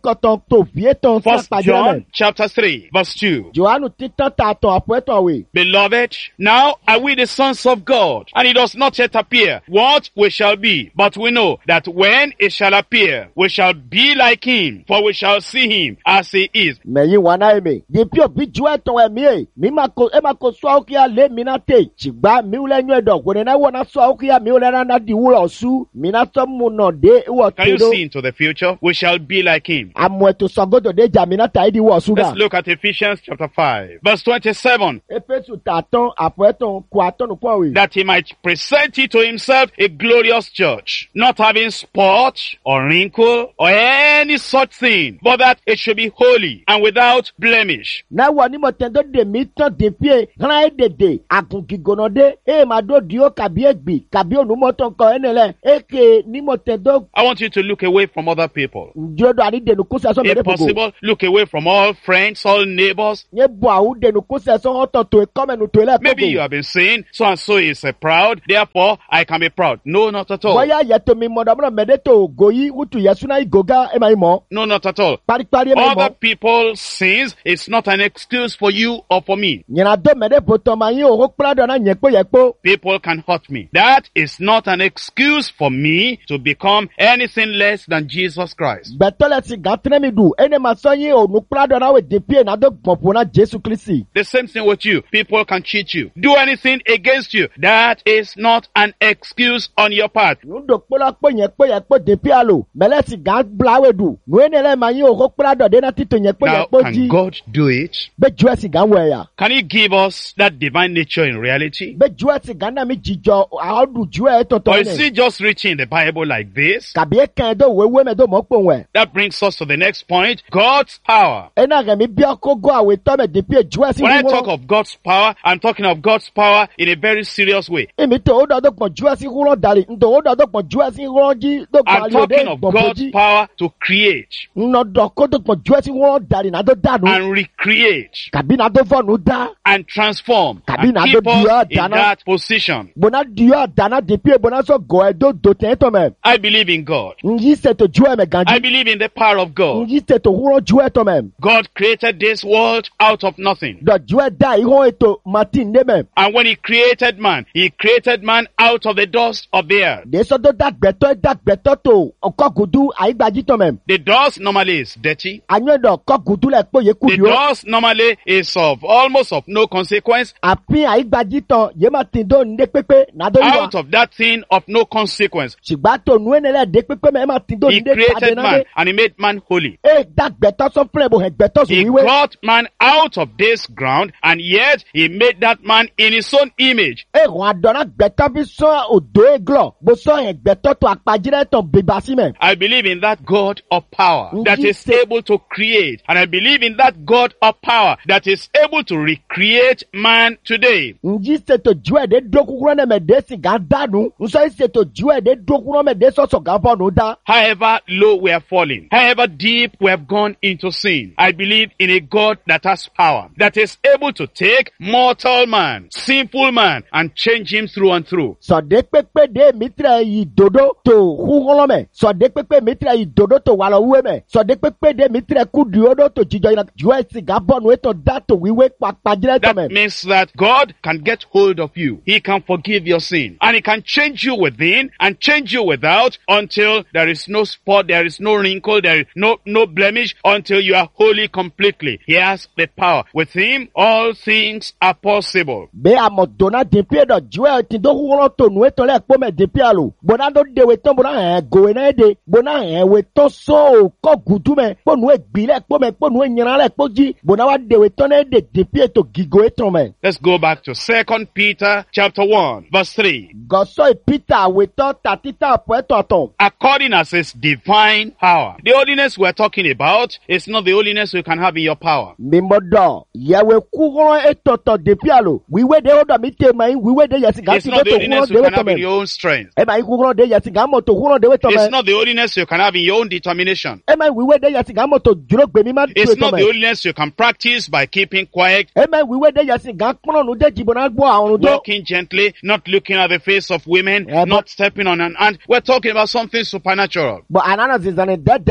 Speaker 1: kɔtɔn tó vie tɔn
Speaker 2: First
Speaker 1: sápàdé
Speaker 2: John
Speaker 1: rẹ̀.
Speaker 2: chapter three, verse two.
Speaker 1: Jòhánù títàn tà tàn àpò ẹ̀tàn wè.
Speaker 2: Beloved, now are we the sons of God, and it does not yet appear what we shall be. But we know that when it shall appear, we shall be like him, for we shall see him as he is.
Speaker 1: Mẹ̀yin wà náà èmi. Dèbí òbí ju ẹ̀tàn ẹ̀mí ẹ̀. Mi máa ko ẹ máa ko sọ àwọn kíá lé mi náà tè. Ṣùgbọ́n mi ò lẹ́yìn ẹ̀dọ̀. Kò ní náà wọ̀ náà sọ àwọn kíá mi ò lẹ́yìn náà di wúlọ̀ sú. Mi náà tọ́ mu nà dé wọ̀
Speaker 2: Can you
Speaker 1: tèdó.
Speaker 2: see into the future? We shall be like him.
Speaker 1: Àmọ̀ ètò sọ̀gọ́dọ̀ dé jà mi náà tà í di wọ̀ súgà.
Speaker 2: Let's look at Ephesians chapter five, verse twenty-seven.
Speaker 1: Éfésù tà tán àpò ẹ̀tàn kò àtọ́nù kọ́ wè.
Speaker 2: That he might present it to himself a glorious church, not having spot or wrinkle or any such thing, but that it should be holy and without blemish.
Speaker 1: Náà wọ̀ ní mọ̀tẹ́ndó dèmí tán dèpíè rán ẹ̀ dèdè àkùnkìgònà dé. Ẹ máa dó di ó kàbí ègbì kàbí ònùmọ̀tàn kan ẹ̀ nílẹ̀. Èké ní mọ̀tẹ́ndó
Speaker 2: I want you to look away from other people.
Speaker 1: ǹjọ́dọ̀ àní dènù kúsẹ̀ sọ
Speaker 2: If
Speaker 1: mẹ́rẹ́ fògò.
Speaker 2: possible, look away from all friends, all neighbors.
Speaker 1: Nye bọ̀ àwù dènù kúsẹ̀ sọ ọ̀tọ̀ tó kọ́mẹ̀nù tó ilẹ̀
Speaker 2: Maybe you
Speaker 1: fògò.
Speaker 2: have been saying, so and so is uh, proud, therefore I can be proud. No, not at all.
Speaker 1: Bọ́yá yẹtọ̀ mi mọ̀dọ̀mọ́dọ̀ mẹ́rẹ́ tó ògò yìí wútu yẹsùn ìgògá ẹ̀ máa yìí mọ̀.
Speaker 2: No, not at all.
Speaker 1: Paripari ẹ̀ máa yìí
Speaker 2: Other
Speaker 1: mọ̀.
Speaker 2: people's sins is not an excuse for you or for me.
Speaker 1: Nyina dó mẹ́rẹ́ bòtọ̀ máa yín òhó kpladọ̀ náà nyẹ̀kpó yẹ̀kpó.
Speaker 2: People can hurt me. That is not an excuse for me to become anything less than Jesus Christ.
Speaker 1: Gbẹ̀tọ́lẹ̀ sì gàn tẹ́lẹ̀ mi dù. Ẹni máa sọ yín ònù kpladọ̀ náà wẹ̀ dèpíè náà dó gbọ̀npọ̀ náà Jésù Kristi.
Speaker 2: The same thing with you. People can cheat you, do anything against you. That is not an excuse on your part.
Speaker 1: Nudo kpola kpo yẹn kpo yẹn kpo depi alo. Mẹlẹ si gan blawe du. Nuene le ma yin òhó kpladọ̀ dé náà títò yẹn kpo
Speaker 2: Now,
Speaker 1: yẹn kpo
Speaker 2: can
Speaker 1: jí.
Speaker 2: God do it?
Speaker 1: Bẹ́ ju ẹ̀ sì gan wẹ̀ yà.
Speaker 2: Can he give us that divine nature in reality?
Speaker 1: Bẹ́ ju ẹ̀ sì gan náà mi jíjọ àádùn ju ẹ̀ tọ̀tọ̀
Speaker 2: Or
Speaker 1: ní.
Speaker 2: is he just reaching in the Bible like this?
Speaker 1: Kàbí ẹ̀ kàn ẹ̀ dó wéwé mẹ́ dó mọ́ pò wẹ̀.
Speaker 2: That brings us to the next point. God's power.
Speaker 1: Ẹ náà rẹ̀ mi bí ọkọ̀ gọ́ àwẹ̀ tọ́ mẹ́ depi ẹ̀ ju ẹ̀ sì
Speaker 2: When I talk
Speaker 1: wúrọ̀.
Speaker 2: of God's power, I'm talking of God's power in a very serious way.
Speaker 1: Èmi tó o dọ̀dọ̀ pọ̀ ju ẹ̀ sí wúrọ̀ dàrí. Ntò o dọ̀dọ̀ pọ̀ ju ẹ̀ sí wúrọ̀ jí. Dó
Speaker 2: I'm
Speaker 1: gbàlè òde
Speaker 2: talking of
Speaker 1: gbọ̀npọ̀
Speaker 2: God's
Speaker 1: jí.
Speaker 2: power to create
Speaker 1: Nnọ̀dọ̀ kó dó pọ̀ ju ẹ̀ sí wúrọ̀ dàrí náà dó dànù.
Speaker 2: and recreate
Speaker 1: Kàbí náà dó fọ́ọ̀nù dá.
Speaker 2: and transform
Speaker 1: Kabi
Speaker 2: and
Speaker 1: na
Speaker 2: keep
Speaker 1: do
Speaker 2: us
Speaker 1: dua
Speaker 2: in
Speaker 1: dana.
Speaker 2: that position.
Speaker 1: Bona diyo dana depi e bona so go edo do ten to me.
Speaker 2: I believe in God.
Speaker 1: Nji se to ju e me
Speaker 2: I
Speaker 1: ganji.
Speaker 2: believe in the power of God.
Speaker 1: Nji se to huro ju e to me.
Speaker 2: God created this world out of nothing.
Speaker 1: Do ju e da ihon eto Martin ne me.
Speaker 2: And when he created man, he created man out of the dust of the earth.
Speaker 1: De so do da gbeto e da gbeto to okogudu aigbaji to me.
Speaker 2: The dust normally is dirty.
Speaker 1: Anyo do okogudu le po ye
Speaker 2: The
Speaker 1: kudio.
Speaker 2: dust normally is of almost of no consequence.
Speaker 1: Apin aigbaji to ye Martin do nde pepe na do yiwa.
Speaker 2: Out of that thing of no consequence,
Speaker 1: Sigba to nu enele de pepe me Martin do
Speaker 2: he
Speaker 1: nde
Speaker 2: created
Speaker 1: tade na
Speaker 2: man
Speaker 1: de.
Speaker 2: and he made man holy.
Speaker 1: E da gbeto so fle bo he gbeto so
Speaker 2: He
Speaker 1: wiwe.
Speaker 2: got man out of this ground, and yet he made that man in his own image.
Speaker 1: E ron adona gbeto bi so odo eglo. Bo so he gbeto to apajire to bebasi me.
Speaker 2: I believe in that God of power that
Speaker 1: Indeed,
Speaker 2: is
Speaker 1: sir.
Speaker 2: able to create. And I believe in that God of power that is able to recreate man today.
Speaker 1: Nji se to ju e de dokukuro ne me de si gan danu. Nso e se to ju e de dokukuro me de so so gan bonu da.
Speaker 2: However low we are falling, however deep we have gone into sin, I believe in a God that has power, that is able to take mortal man, sinful man, and change him through and through.
Speaker 1: So de pepe de mitra yi dodo to hugolo me. So de pepe mitra yi dodo to walo uwe me. So de pepe de mitra kudiodo to jijo ina ju e si gan bonu e to da to wiwe pa pajire to
Speaker 2: That
Speaker 1: me.
Speaker 2: means that God can get hold of you. He can forgive your sin. And he can change you within and change you without until there is no spot, there is no wrinkle, there is no, no blemish, until you are holy completely. He has the power. With him, all things are possible.
Speaker 1: Be amo dona depi do ju e ti do hugolo to nu e to le po me depi alo. Bona do de we ton bona e go na e de. Bona e we to so ko gudu me. Po nu e gbi le po me po nu e nyana le po ji. Bona wa de we ton e de depi e to gigo e ton me.
Speaker 2: Let's go back to Second Peter chapter one, verse three.
Speaker 1: Goso e Peter we to tatita po e to ton.
Speaker 2: According as his divine power. The holiness we're talking about is not the holiness you can have in your power.
Speaker 1: Mimbo do. Ye we kugolo e to to depi alo. We we de odo mi te mai. We we de yesi gan
Speaker 2: It's
Speaker 1: ti do
Speaker 2: not the
Speaker 1: to hugolo
Speaker 2: holiness
Speaker 1: de
Speaker 2: you
Speaker 1: we
Speaker 2: can
Speaker 1: to
Speaker 2: have in
Speaker 1: me.
Speaker 2: your own strength.
Speaker 1: E mai kugolo de yesi gan mo to hugolo de we to
Speaker 2: It's
Speaker 1: me.
Speaker 2: not the holiness you can have in your own determination.
Speaker 1: E mai we we de yesi gan mo to juro gbe mi ma
Speaker 2: It's
Speaker 1: to
Speaker 2: not
Speaker 1: to
Speaker 2: the
Speaker 1: me.
Speaker 2: holiness you can practice by keeping quiet,
Speaker 1: E mai we we de yesi gan kono nu de jibo na gbo arun do.
Speaker 2: walking gently, not looking at the face of women,
Speaker 1: Yeah, but-
Speaker 2: not stepping on an ant. We're talking about something supernatural.
Speaker 1: But anana zizane de de man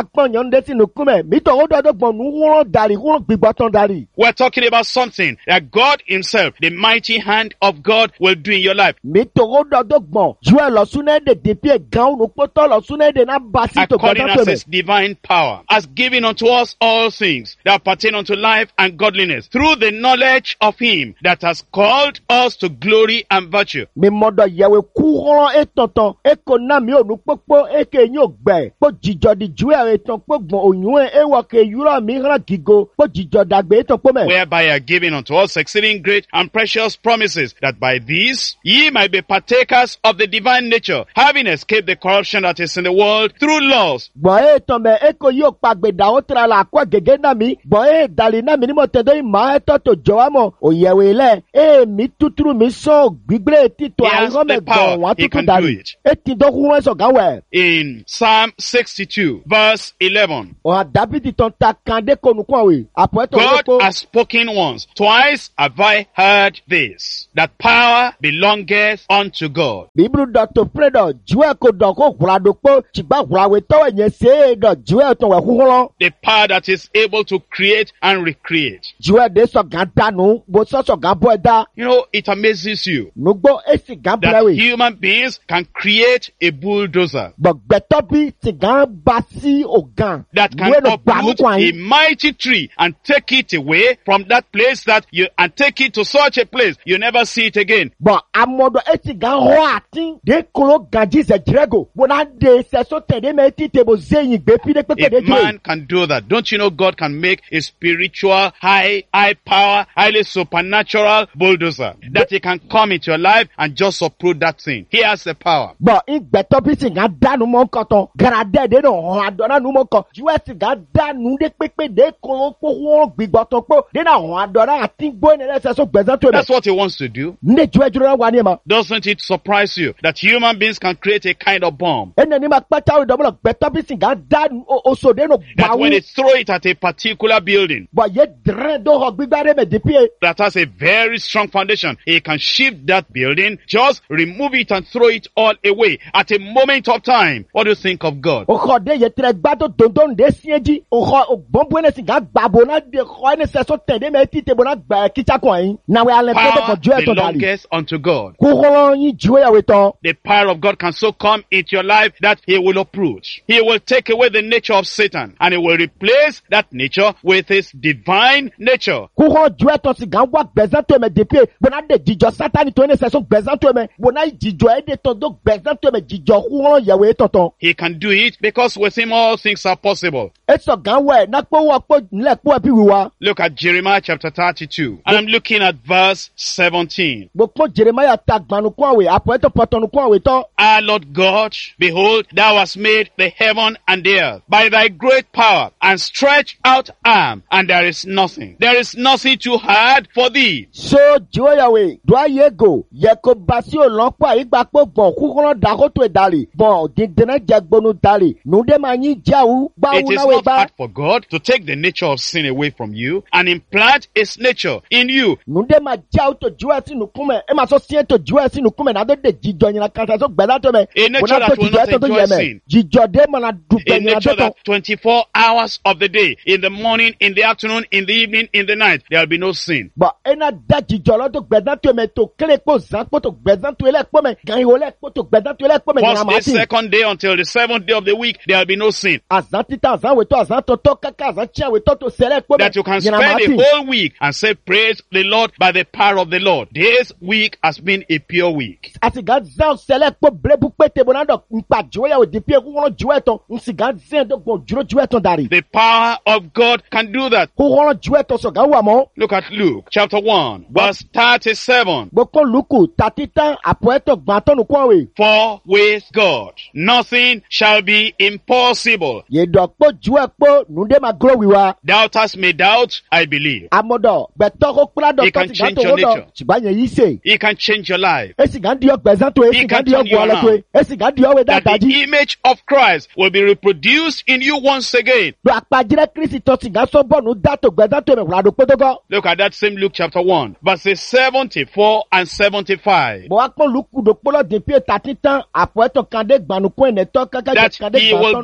Speaker 1: pọ́n yàn dé sínú kúmẹ̀ mítọ̀ ó dọ́dọ̀ gbọ̀n nù wúrọ̀ dàrí wúrọ̀ gbígbọ́ tán dàrí.
Speaker 2: We're talking about something that God himself, the mighty hand of God, will do in your life.
Speaker 1: mítọ̀ ó dọ́dọ̀ gbọ̀n ju ẹ lọ súnẹ́ èdè dèpí ẹ̀ gan ònù pọ́tọ́ lọ súnẹ́ èdè náà bá sí tó
Speaker 2: According
Speaker 1: gbọ́dọ̀ tó
Speaker 2: as
Speaker 1: mẹ́.
Speaker 2: his divine power has given unto us all things that pertain unto life and godliness through the knowledge of him that has called us to glory and virtue.
Speaker 1: mi mọ̀dọ̀ yẹ̀wò kú họ́rọ́ ètọ̀tàn èkó náà mi ò nù pópó èké yín ò gbẹ̀ kó jìjọ di ju ẹ̀ ètàn pé gbọ̀n òyìn ẹ̀ èwọ̀ kè yúrọ̀ mi hàn gígo kó jìjọ dàgbé ètàn pé mẹ́.
Speaker 2: Whereby are given unto us exceeding great and precious promises, that by these ye might be partakers of the divine nature, having escaped the corruption that is in the world through laws.
Speaker 1: gbọ̀n ètàn mẹ́ èkó yóò pa gbèdà ó tẹ̀ra la kó gègé náà mi gbọ̀n ẹ̀ dàrí náà mi ní mo tẹ̀dọ̀ ìmọ̀ ẹ̀tọ́ tó jọ wá mọ̀ òyẹ̀wò ilẹ̀ ẹ̀ mi tútúrú mi sọ gbígbé títọ́
Speaker 2: He has
Speaker 1: àìrọ́ mẹ́
Speaker 2: the power.
Speaker 1: gbọ̀n wá
Speaker 2: He
Speaker 1: tútù
Speaker 2: can do
Speaker 1: dàrí
Speaker 2: it.
Speaker 1: ètì dọ́kun wọn sọ̀gá wẹ̀.
Speaker 2: In Psalm sixty-two, verse eleven,
Speaker 1: ọ̀hà dábìdì tán ta kan dé konukun àwẹ̀ àpò ẹ̀tọ́
Speaker 2: God
Speaker 1: olóko.
Speaker 2: has spoken once, twice have I heard this, that power belongeth unto God.
Speaker 1: bíbélù dọ̀tò pírẹ́dọ̀ juwẹ́ kò dọ̀ kó wùràdókò tìgbà wùràwé tọ́wọ̀ yẹn ṣe é dọ̀ juwẹ́ tó wẹ̀ kúkúrọ́.
Speaker 2: The power that is able to create and recreate.
Speaker 1: juwẹ́ de sọ̀gán dànù bó sọ sọ̀gán bọ́ ẹ dá.
Speaker 2: You know, it amazes you
Speaker 1: nugbó èsì gán
Speaker 2: that
Speaker 1: búrẹ́wì.
Speaker 2: human beings can create a bulldozer
Speaker 1: gbọ̀gbẹ́tọ́ bí tìgán bá sí ògàn.
Speaker 2: that can
Speaker 1: wẹ́nu gbàmú
Speaker 2: uproot
Speaker 1: kwan
Speaker 2: a
Speaker 1: yín.
Speaker 2: mighty tree and take it away from that place that you, and take it to such a place you never see it again.
Speaker 1: bɔn amɔdɔ esi gan hɔ ati de kolo ganji sɛ jirego bona de sɛso tɛde mɛ ti tebo zeyin gbe fi de kpekpe de
Speaker 2: A man
Speaker 1: jire.
Speaker 2: can do that. Don't you know God can make a spiritual, high, high power, highly supernatural bulldozer that he can come into your life and just uproot that thing. He has the power.
Speaker 1: bɔn igbɛtɔ bi si gan danu mɔ nkɔtɔ garadɛ de no hɔn adɔna nu mɔ kɔ juwɛ si gan danu de kpekpe de kolo kpɔwɔ gbigbɔtɔ kpɔ de na hɔn adɔna ati gbɔ ne lɛ sɛso gbɛzɛn to
Speaker 2: That's
Speaker 1: mɛ.
Speaker 2: what he wants to do.
Speaker 1: ne juwɛ juro wa ni ma.
Speaker 2: Doesn't it surprise you that human beings can create a kind of bomb
Speaker 1: ene ni ma kpɛta o dɔbɔ gbɛtɔ bi si gan danu oso de no
Speaker 2: that when they
Speaker 1: bawu.
Speaker 2: throw it at a particular building
Speaker 1: bɔn ye dɛrɛ do hɔ gbigba de mɛ depi ye.
Speaker 2: that has a very strong foundation, he can shift that building, just remove it and throw it all away at a moment of time. What do you think of God?
Speaker 1: o xɔ de yetere gbado dondon de siedzi o xɔ o bɔnbɔn ne si ga gbabo na de xɔ ne sɛso tɛ de mɛ ti te bo na gbɛ kitsa kɔn yi na we alɛ tɛ de
Speaker 2: Power
Speaker 1: kɔ juɛ tɔ dali
Speaker 2: belongs unto God.
Speaker 1: kuxɔlɔ yi juɛ yawe tɔ
Speaker 2: The power of God can so come into your life that he will uproot. He will take away the nature of Satan and he will replace that nature with his divine nature.
Speaker 1: kuxɔlɔ juɛ tɔ si gan wa gbɛzɛn to mɛ depuis bona de jijɔ satani to ne sɛso gbɛzɛn to mɛ bona jijɔ e de tɔ do gbɛzɛn to mɛ jijɔ kuxɔlɔ yawe tɔtɔ
Speaker 2: He can do it because with him all things are possible.
Speaker 1: esɔ gan wɛ nakpɔ wa kpɔ nlɛ kpɔ ɛpi wi wa
Speaker 2: Look at Jeremiah chapter thirty-two. And I'm looking at verse seventeen.
Speaker 1: gbɔkpɔ jeremaya ta gbanukun awe apɔ etɔ pɔtɔnukun awe tɔ.
Speaker 2: Ah, Lord God, behold, thou hast made the heaven and the earth by thy great power and stretched out arm, and there is nothing. There is nothing too hard for thee.
Speaker 1: so jiwo yawe do aye go yẹ ko basi o lọpọ àyígbàpọ̀ gbọ̀n kúkúrọ̀ dàkótó ìdàlẹ̀ gbọ̀n dìndínlẹ̀ jẹgbonu dàlẹ̀ nùdẹ́ máa yín jáwó
Speaker 2: It
Speaker 1: gbáwó
Speaker 2: is
Speaker 1: náwó
Speaker 2: not
Speaker 1: bá
Speaker 2: hard for God to take the nature of sin away from you and implant his nature in you.
Speaker 1: nùdẹ́ máa jáwó tó jiwo ẹ̀ sínú kúmẹ̀ ẹ̀ máa sọ sí ẹ̀ tó jiwo ẹ̀ sínú kúmẹ̀ náà tó de jíjọ yìnyín kan sọ gbẹ̀dá tó mẹ̀
Speaker 2: A nature
Speaker 1: bọ̀nà tó
Speaker 2: that will
Speaker 1: jíjọ ẹ̀
Speaker 2: not
Speaker 1: tó tó
Speaker 2: enjoy
Speaker 1: yẹ mẹ̀
Speaker 2: sin.
Speaker 1: jíjọ dé mọ̀nà dùgbẹ̀
Speaker 2: A
Speaker 1: yìnyín tó
Speaker 2: nature
Speaker 1: tó.
Speaker 2: that twenty-four hours of the day, in the morning, in the afternoon, in the evening, in the night, there will be no sin.
Speaker 1: bɔn ena da jíjọ lọ tó gbẹ̀dá tó mẹ̀ tó kéré kpó zan kpó tó gbẹ̀dá tó yẹ kpó mẹ̀ gan ihò lẹ̀ kpó tó gbẹ̀dá tó yẹ kpó mẹ̀
Speaker 2: First
Speaker 1: yìnyín
Speaker 2: day,
Speaker 1: àmà tì.
Speaker 2: second day, until the seventh day of the week, there will be no sin.
Speaker 1: azan tita azan wetɔ azan tɔtɔ kaka azan tiɲɛ wetɔ tó sɛlẹ̀ kpó mẹ̀
Speaker 2: That you can
Speaker 1: yìnyín àmà
Speaker 2: spend
Speaker 1: tì.
Speaker 2: a whole week and say, praise the Lord by the power of the Lord. This week has been a pure week.
Speaker 1: asiga zan sɛlɛ kpó blebu pété bɔnna dɔ nkpa jiwo yawo dipi kúkúrɔ jiwo ɛtɔ nsiga zan tó gbɔn juro jiwo ɛtɔ dari
Speaker 2: The power of God can do that.
Speaker 1: kúkúrɔ jiwo ɛtɔ sɔgán wà mɔ
Speaker 2: Look at Luke chapter one, verse thirty-seven.
Speaker 1: gbɔkɔ luku tati tan àpò ɛtɔ gbàtɔ nukú awɛ
Speaker 2: For with God nothing shall be impossible.
Speaker 1: yedɔ kpó jiwo ɛkpó nude ma glo wiwa
Speaker 2: Doubters may doubt, I believe.
Speaker 1: amɔdɔ gbɛtɔ ko kpla dɔ
Speaker 2: He can
Speaker 1: tɔ siga
Speaker 2: change
Speaker 1: tó
Speaker 2: your
Speaker 1: wo dɔ
Speaker 2: nature.
Speaker 1: siga yɛ yi se
Speaker 2: He can change your life.
Speaker 1: esiga diɔ gbɛzan to
Speaker 2: He
Speaker 1: esiga
Speaker 2: can
Speaker 1: diɔ
Speaker 2: turn you
Speaker 1: gualɛ to
Speaker 2: around.
Speaker 1: esiga diɔ wɛ
Speaker 2: That
Speaker 1: dadaji
Speaker 2: the image of Christ will be reproduced in you once again.
Speaker 1: do akpadzirɛ kristi tɔ siga sɔbɔnu dato gbɛzan to mɛ wulado kpótókɔ.
Speaker 2: Look at that same Luke chapter one, verses seventy-four and seventy-five.
Speaker 1: bɔn akpɔ luku do kpɔlɔ depuis tati tan àpò ɛtɔ kan de gbanukun ɛnɛtɔ kaka
Speaker 2: That
Speaker 1: de kan de
Speaker 2: he will
Speaker 1: gbàtɔ
Speaker 2: grant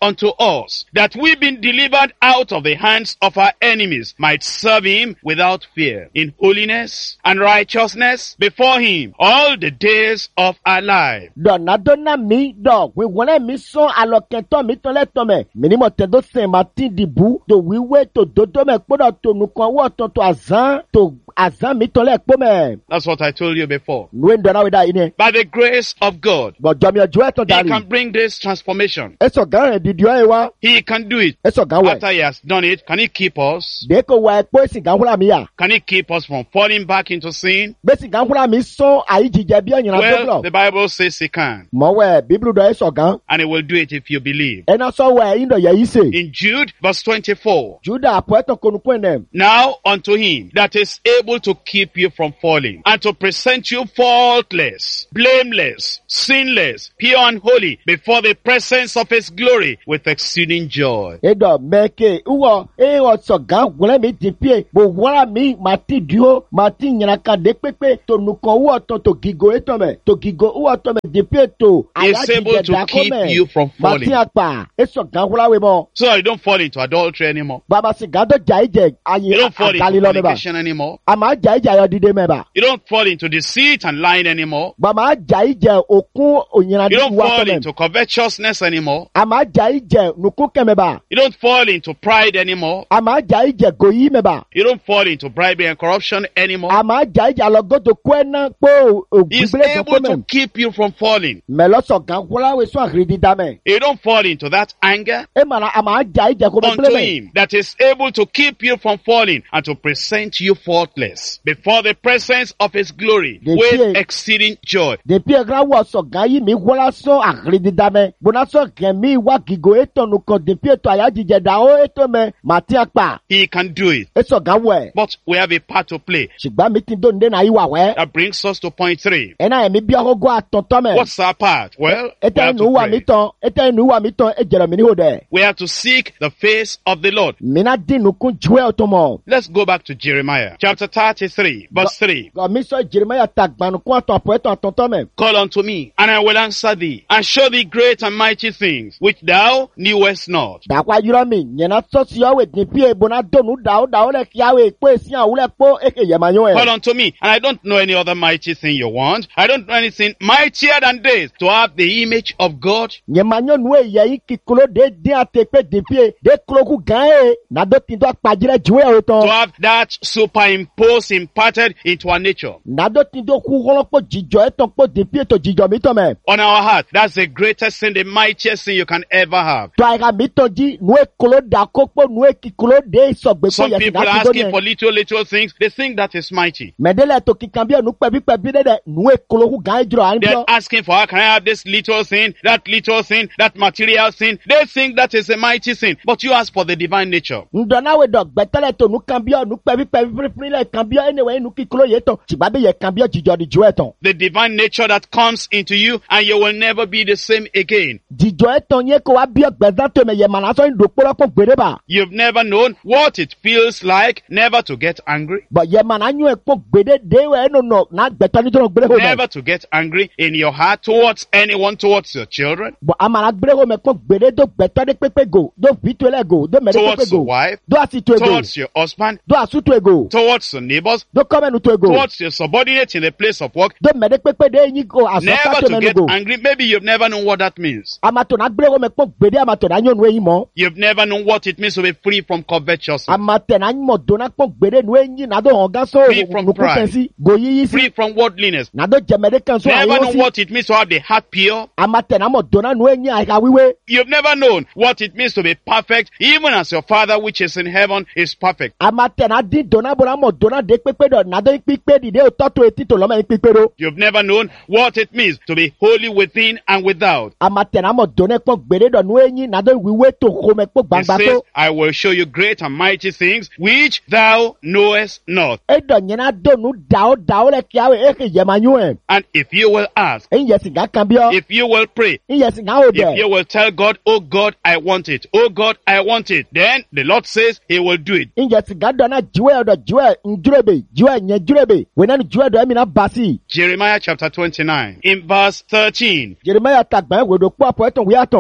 Speaker 2: unto us, that we being delivered out of the hands of our enemies might serve him without fear, in holiness and righteousness before him all the days of our life.
Speaker 1: Donna donna mi dog we wanna mi son alokento mi ton leto me minimo tendo Saint Martin dibu to we we to dodo me podo to nukan wo to to azan to azan mi ton le po me.
Speaker 2: That's what I told you before.
Speaker 1: We donna we da ine.
Speaker 2: By the grace of God,
Speaker 1: But jomi ojo e to
Speaker 2: he
Speaker 1: dari.
Speaker 2: can bring this transformation.
Speaker 1: Eso gan e didio e wa.
Speaker 2: He can do it.
Speaker 1: Eso gan we.
Speaker 2: After he has done it, can he keep us?
Speaker 1: De ko wa e po si gan hula mi ya.
Speaker 2: Can he keep us from falling back into sin?
Speaker 1: Be si gan hula mi son ayi jije bi onyin
Speaker 2: Well,
Speaker 1: na
Speaker 2: the Bible says he can,
Speaker 1: Mo we Bible do eso gan.
Speaker 2: and he will do it if you believe.
Speaker 1: E na so we indo ye ise.
Speaker 2: In Jude, verse twenty-four,
Speaker 1: Juda apo e to konu kwene.
Speaker 2: now unto him that is able to keep you from falling, and to present you faultless, blameless, sinless, pure and holy, before the presence of his glory with exceeding joy.
Speaker 1: Edo meke uwo e o so gan wole mi di pie bo wala mi mati dio mati nyana ka de pepe to nuko wo to to gigo eto me to gigo uwo to me di pie to
Speaker 2: He's able to keep you from falling.
Speaker 1: mati apa e so gan wala we mo
Speaker 2: So that you don't fall into adultery anymore.
Speaker 1: baba si gan do jai je
Speaker 2: You
Speaker 1: ayi
Speaker 2: don't fall
Speaker 1: agali
Speaker 2: into
Speaker 1: lo me ba
Speaker 2: fornication anymore.
Speaker 1: ama jai je ayo dide me ba
Speaker 2: You don't fall into deceit and lying anymore.
Speaker 1: baba jai je okun onyana
Speaker 2: You
Speaker 1: di
Speaker 2: don't
Speaker 1: wa
Speaker 2: fall
Speaker 1: to me
Speaker 2: into covetousness anymore.
Speaker 1: ama jai je nuku ke me ba
Speaker 2: You don't fall into pride anymore.
Speaker 1: ama jai je goyi me ba
Speaker 2: You don't fall into bribery and corruption anymore.
Speaker 1: ama jai je alogodo kwena po
Speaker 2: He's
Speaker 1: ogbile to
Speaker 2: able to
Speaker 1: komen
Speaker 2: keep you from falling.
Speaker 1: me lo so gan wala we so agri di dame
Speaker 2: You don't fall into that anger.
Speaker 1: e mana ama jai je ko be
Speaker 2: Unto
Speaker 1: gbele me
Speaker 2: him that is able to keep you from falling and to present you faultless before the presence of his glory
Speaker 1: The
Speaker 2: with
Speaker 1: fear-
Speaker 2: exceeding joy.
Speaker 1: depuis e gra wo so gan yi mi wala so agri di dame bona so gan mi wa gigo eto nu ko depuis to aya jije da o eto me mati apa
Speaker 2: He can do it.
Speaker 1: e so gan we
Speaker 2: But we have a part to play.
Speaker 1: shigba mi tin do nde na yi wa we
Speaker 2: That brings us to point three.
Speaker 1: e na mi bi ogo atonto me
Speaker 2: What's our part? Well, we
Speaker 1: eta
Speaker 2: have
Speaker 1: nu
Speaker 2: to
Speaker 1: wa mi
Speaker 2: pray.
Speaker 1: ton eta nu wa mi ton e jero mi ni ho de
Speaker 2: We have to seek the face of the Lord.
Speaker 1: mi na din nu kun juwe otomo
Speaker 2: Let's go back to Jeremiah chapter thirty-three, verse three.
Speaker 1: go mi so Jeremiah tagbanu kun aton apo eto atonto me
Speaker 2: Call unto me, and I will answer thee, and show thee great and mighty things, which thou knewest not.
Speaker 1: da kwa yiro mi nyena so si o we din pie bona do nu da o da o le kia we pe si an wule po e ke ye manyo
Speaker 2: Call
Speaker 1: e
Speaker 2: unto me, and I don't know any other mighty thing you want. I don't know anything mightier than this, to have the image of God.
Speaker 1: nye manyo nu e ye yi ki klo de din ate pe din pie de klo ku gan e na do tin do apajire juwe o
Speaker 2: To
Speaker 1: ton
Speaker 2: have that superimposed, imparted into our nature.
Speaker 1: na do tin do ku holo po jijo e ton po din pie to jijo mi ton me
Speaker 2: On our heart, that's the greatest sin, the mightiest sin you can ever have.
Speaker 1: to ara mi ton ji nu e klo da ko po nu e ki klo de so gbe po
Speaker 2: Some
Speaker 1: ye si
Speaker 2: people
Speaker 1: na
Speaker 2: are
Speaker 1: ti do
Speaker 2: asking
Speaker 1: ni
Speaker 2: for little, little things. They think that is mighty.
Speaker 1: medele to ki kan bi nu pe bi pe bi de de nu e klo ku gan e juro an
Speaker 2: They're
Speaker 1: bio
Speaker 2: asking for, how can I have this little thing, that little thing, that material thing? They think that is a mighty sin. But you ask for the divine nature.
Speaker 1: ndo na we do gbetele to nu kan bi nu pe bi pe bi fri le kan bi anyway nu ki klo ye ton sigba be ye kan bi jijo di juwe ton
Speaker 2: The divine nature that comes into you, and you will never be the same again.
Speaker 1: jijo e ton ye ko wa bi gbezan to me ye mana so ndo poro po gbere ba
Speaker 2: You've never known what it feels like never to get angry,
Speaker 1: but ye mana nyu e po gbede de we no no na gbeto ni to gbere ho me
Speaker 2: never to get angry in your heart towards anyone, towards your children,
Speaker 1: but amana gbere ho me po gbede do gbeto de pepe go do vitu ele go do mere pepe
Speaker 2: towards your
Speaker 1: go
Speaker 2: wife,
Speaker 1: do asitu ego
Speaker 2: towards your husband,
Speaker 1: do asutu ego
Speaker 2: towards your neighbors,
Speaker 1: do come nu to ego
Speaker 2: towards your subordinate in the place of work.
Speaker 1: do mere pepe de yin go asoka
Speaker 2: Never
Speaker 1: to
Speaker 2: to
Speaker 1: me
Speaker 2: get
Speaker 1: go
Speaker 2: angry. Maybe you've never known what that means.
Speaker 1: amato na gbere ho me po gbede amato na nyu nu eyin mo
Speaker 2: You've never known what it means to be free from covetousness,
Speaker 1: amate na mo do na po gbede nu eyin na do honga so
Speaker 2: Free from
Speaker 1: nu ku
Speaker 2: pride.
Speaker 1: sensi go yi
Speaker 2: free
Speaker 1: si
Speaker 2: from worldliness.
Speaker 1: na do jemede kan so
Speaker 2: Never
Speaker 1: ayo
Speaker 2: known
Speaker 1: si
Speaker 2: what it means to have the heart pure.
Speaker 1: amate na mo do na nu eyin ai ka wiwe
Speaker 2: You've never known what it means to be perfect, even as your Father which is in heaven is perfect.
Speaker 1: amate na di do na bo na mo do na de pepe do na do pipe di de o to to eti to lo me pipe ro
Speaker 2: You've never known what it means to be holy within and without.
Speaker 1: amate na mo do na po gbede do nu eyin na do wiwe to ho me po
Speaker 2: He
Speaker 1: gbangba
Speaker 2: says,
Speaker 1: to
Speaker 2: I will show you great and mighty things which thou knowest not.
Speaker 1: e do nyina do nu da o da o le kia we e ke ye manyu e
Speaker 2: And if you will ask,
Speaker 1: en yes ga kan bi o
Speaker 2: if you will pray,
Speaker 1: en yes ga o
Speaker 2: if
Speaker 1: de
Speaker 2: you will tell God, oh God, I want it, oh God, I want it, then the Lord says he will do it.
Speaker 1: en yes ga do na jiwe do jiwe njurebe jiwe nye jurebe we na jiwe do emi na basi
Speaker 2: Jeremiah chapter twenty-nine, in verse thirteen.
Speaker 1: Jeremiah tagba we do po apo eton we aton
Speaker 2: And ye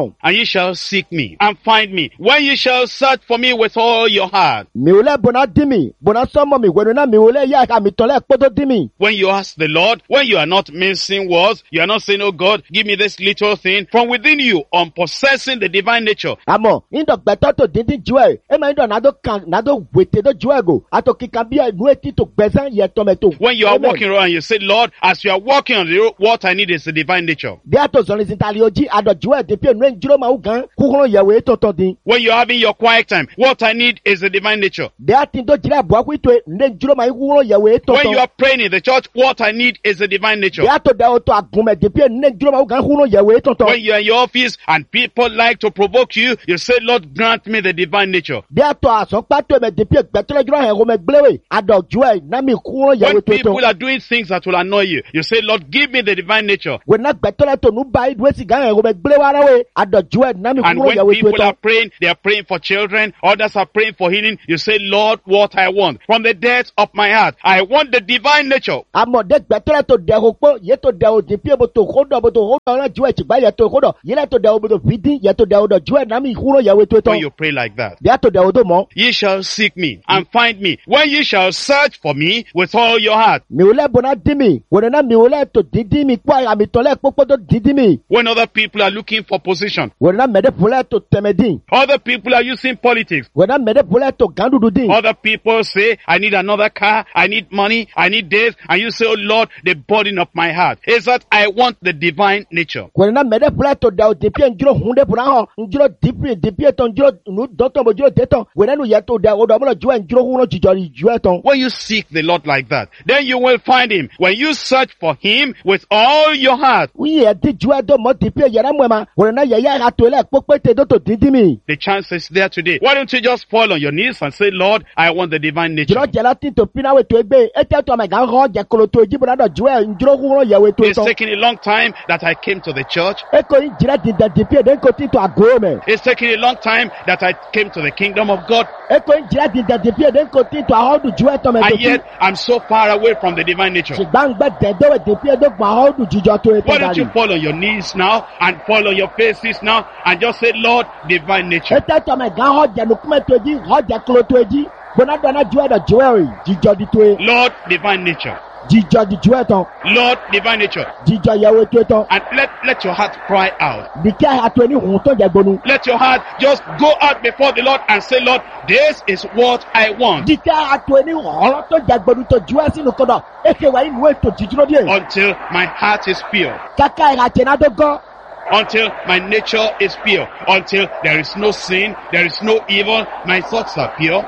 Speaker 2: shall seek me and find me, when you shall search for me with all your heart.
Speaker 1: Mi ò lẹ́ bọ̀nà dí mi, bọ̀nà sọ́mọ mi, wẹ̀nu náà mi ò lẹ́ yá ẹ̀ka mi tán lẹ́ kpọ́tọ́ dí mi.
Speaker 2: When you ask the Lord, when you are not mincing words, you are not saying, oh God, give me this little thing from within you on possessing the divine nature.
Speaker 1: Àmọ́, nítorí gbẹ̀tọ́ tó dídí ju ẹ̀, ẹ máa ń dọ̀ nàdó kan nàdó wètè tó ju ẹ̀ gò, àtò kíkan bí ẹnu etí tó gbẹ̀sán yẹ tọ́mẹ̀tò.
Speaker 2: When you are walking around and you say, Lord, as you are walking on the road, what I need is the divine nature.
Speaker 1: Bí a tó sọ̀rọ̀ ìsìntàlì ojí, àdọ̀ ju ẹ̀ dèpí ẹnu ẹ̀ ń dúró máa ń gan, kúkúrú yẹ̀wò ètò tó dín.
Speaker 2: When you are having your quiet time, what I need is the divine nature.
Speaker 1: Bí a ti tó jìrẹ̀ àbúrò àkúrò ètò ẹ̀ ń dúró máa ń kúkúrú yẹ̀wò ètò
Speaker 2: When you
Speaker 1: tó.
Speaker 2: are praying in the church, what I need is the divine nature.
Speaker 1: Bí a tó dẹ̀ ọ̀tọ̀ àgùnmẹ̀ dèpí ẹnu ẹ̀ ń dúró máa ń gan, kúkúrú yẹ̀wò ètò tó.
Speaker 2: When you are in your office and people like to provoke you, you say, Lord, grant me the divine nature.
Speaker 1: Bí a tó àsọ̀pátó ẹ̀mẹ̀ dèpí ẹ̀gbẹ́tọ́lẹ́jọ́ ẹ̀hún mẹ́ gbéléwé, àdọ̀ ju ẹ̀ náà mi kúkúrú yẹ̀wò
Speaker 2: When
Speaker 1: ètò tó.
Speaker 2: people are doing things that will annoy you, you say, Lord, give me the divine nature.
Speaker 1: Wẹ̀nà gbẹ̀tọ́lẹ́ tó nù bá ìdúwé sí gan ẹ̀hún mẹ́ gbéléwé ara wẹ̀, àdọ̀ ju ẹ̀ náà mi
Speaker 2: And
Speaker 1: kúkúrú
Speaker 2: when
Speaker 1: yẹ̀wò ètò
Speaker 2: people
Speaker 1: tó.
Speaker 2: are praying, they are praying for children, others are praying for healing, you say, Lord, what I want from the depths of my heart, I want the divine nature.
Speaker 1: Àmọ̀dé gbẹ̀tọ́lẹ́ tó dẹ̀ ọ̀pọ̀ yẹ tó dẹ̀ òdì pí ebò tó kódọ̀ bò tó kódọ̀ ọ̀rẹ́ ju ẹ̀ tìgbà yẹ tó kódọ̀ yẹlẹ̀ tó dẹ̀ òbò tó fìdí yẹ tó dẹ̀ òdò ju ẹ̀ náà mi kúkúrú yẹ̀wò ètò tó.
Speaker 2: When you pray like that,
Speaker 1: Bí a tó dẹ̀ òdò mọ́.
Speaker 2: ye shall seek me and find me, when ye shall search for me with all your heart.
Speaker 1: Mi ò lẹ́ bọ̀nà dí mi, wẹ̀nà náà mi ò lẹ́ tó dídí mi kó àmì tọ́lẹ̀ pópó tó dídí mi.
Speaker 2: When other people are looking for position,
Speaker 1: Wẹ̀nà náà mẹ̀dẹ́ pọ̀lẹ́ tó tẹ̀mẹ̀ dín.
Speaker 2: other people are using politics.
Speaker 1: Wẹ̀nà mẹ̀dẹ́ pọ̀lẹ́ tó gàdúdú dín.
Speaker 2: Other people say, I need another car, I need money, I need this, and you say, oh Lord, the burden of my heart is that I want the divine nature.
Speaker 1: Wẹ̀nà náà mẹ̀dẹ́ pọ̀lẹ́ tó dẹ̀ òdì pí ẹ̀ ń dúró hunde pọ̀lá hàn, ń dúró dìpí dìpí ẹ̀ tó ń dúró nù dọ́tọ̀ bò dúró dé tán. Wẹ̀nà nù yẹ tó dẹ̀ òdò ọmọdé ju ẹ̀ ń dúró hunde jìjọ ju ẹ̀ tán.
Speaker 2: When you seek the Lord like that, then you will find him. When you search for him with all your heart,
Speaker 1: Wíyẹ̀ ẹ̀ dí ju ẹ̀ dọ̀ mọ́ dìpí ẹ̀ yẹrẹ mọ́ ẹ̀ ma. Wẹ̀nà náà yẹ yá ẹ̀ tó lẹ̀ pópé tẹ̀ dọ́tò dídí mi.
Speaker 2: the chance is there today. Why don't you just fall on your knees and say, Lord, I want the divine nature.
Speaker 1: Jùlọ jẹ̀lá tí tó pinna wẹ̀ tó ẹgbẹ́ ẹ̀ tẹ́ tó àmì gàn hàn jẹ́ kolo tó jí bọ̀dá dọ̀ ju ẹ̀ ń dúró hunde yẹ̀wò tó
Speaker 2: It's
Speaker 1: tán.
Speaker 2: taking a long time that I came to the church.
Speaker 1: Ẹ kò yín jìrẹ́ dìdẹ̀ dìpí ẹ̀ dẹ́ kò tí tó àgọ́ mẹ́.
Speaker 2: It's taking a long time that I came to the kingdom of God.
Speaker 1: Ẹ kò yín jìrẹ́ dìdẹ̀ dìpí ẹ̀ dẹ́ kò tí tó àhọ́dù ju ẹ̀ tán mẹ́ tó
Speaker 2: And
Speaker 1: tí.
Speaker 2: yet, I'm so far away from the divine nature.
Speaker 1: Ṣùgbọ́n gbẹ́ dẹ̀dọ́wẹ̀ dìpí ẹ̀ dẹ́ gbọ̀n àhọ́dù jíjọ tó ẹ̀
Speaker 2: Why
Speaker 1: tán
Speaker 2: don't you
Speaker 1: dàrí.
Speaker 2: fall on your knees now and fall on your faces now and just say, Lord, divine
Speaker 1: Ẹ
Speaker 2: nature.
Speaker 1: tẹ́ tó àmì gàn hàn jẹ́ nukúmẹ̀ tó jí hàn jẹ́ kolo tó jí. Bọ̀dá dọ̀nà ju ẹ̀ dọ̀ ju ẹ̀ rì jíjọ di tó ẹ̀.
Speaker 2: Lord, divine nature.
Speaker 1: Jíjọ di ju ẹ̀ tán.
Speaker 2: Lord, divine nature.
Speaker 1: Jíjọ yẹ̀wò tó ẹ̀ tán.
Speaker 2: And let, let your heart cry out.
Speaker 1: Dìkẹ́ àtọ̀ ẹni hùn tó jẹ́ gbónú.
Speaker 2: Let your heart just go out before the Lord and say, Lord, this is what I want.
Speaker 1: Dìkẹ́ àtọ̀ ẹni hàn tó jẹ́ gbónú tó ju ẹ̀ sínú kọ́dọ̀. Eke wà inú ètò jíjúrò díẹ̀.
Speaker 2: Until my heart is pure.
Speaker 1: Kàkà ìhàtẹ̀ náà tó gọ́.
Speaker 2: Until my nature is pure. Until there is no sin, there is no evil, my thoughts are pure.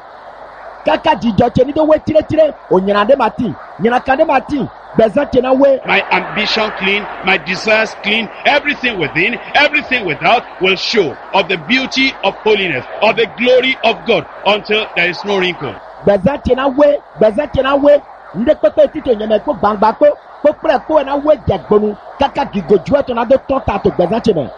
Speaker 1: Kàkà jíjọ tẹ̀ ní tó wé tirẹ̀tirẹ̀. Ònyìnàdé máa tì. Nyìnàkàdé máa tì. Bẹ̀sán tẹ̀ náà wé.
Speaker 2: My ambition clean, my desires clean, everything within, everything without will show of the beauty of holiness, of the glory of God, until there is no wrinkle.
Speaker 1: Bẹ̀sán tẹ̀ náà wé. Bẹ̀sán tẹ̀ náà wé. Ndé pépé títò nyẹ̀mẹ̀ kó gbangba kó. Kó pẹ̀lẹ́ kó ẹ̀ náà wé jẹ̀ gbónú. Kàkà gìgò ju ẹ̀ tó náà tó tán ta tó bẹ̀sán tẹ̀ mẹ̀.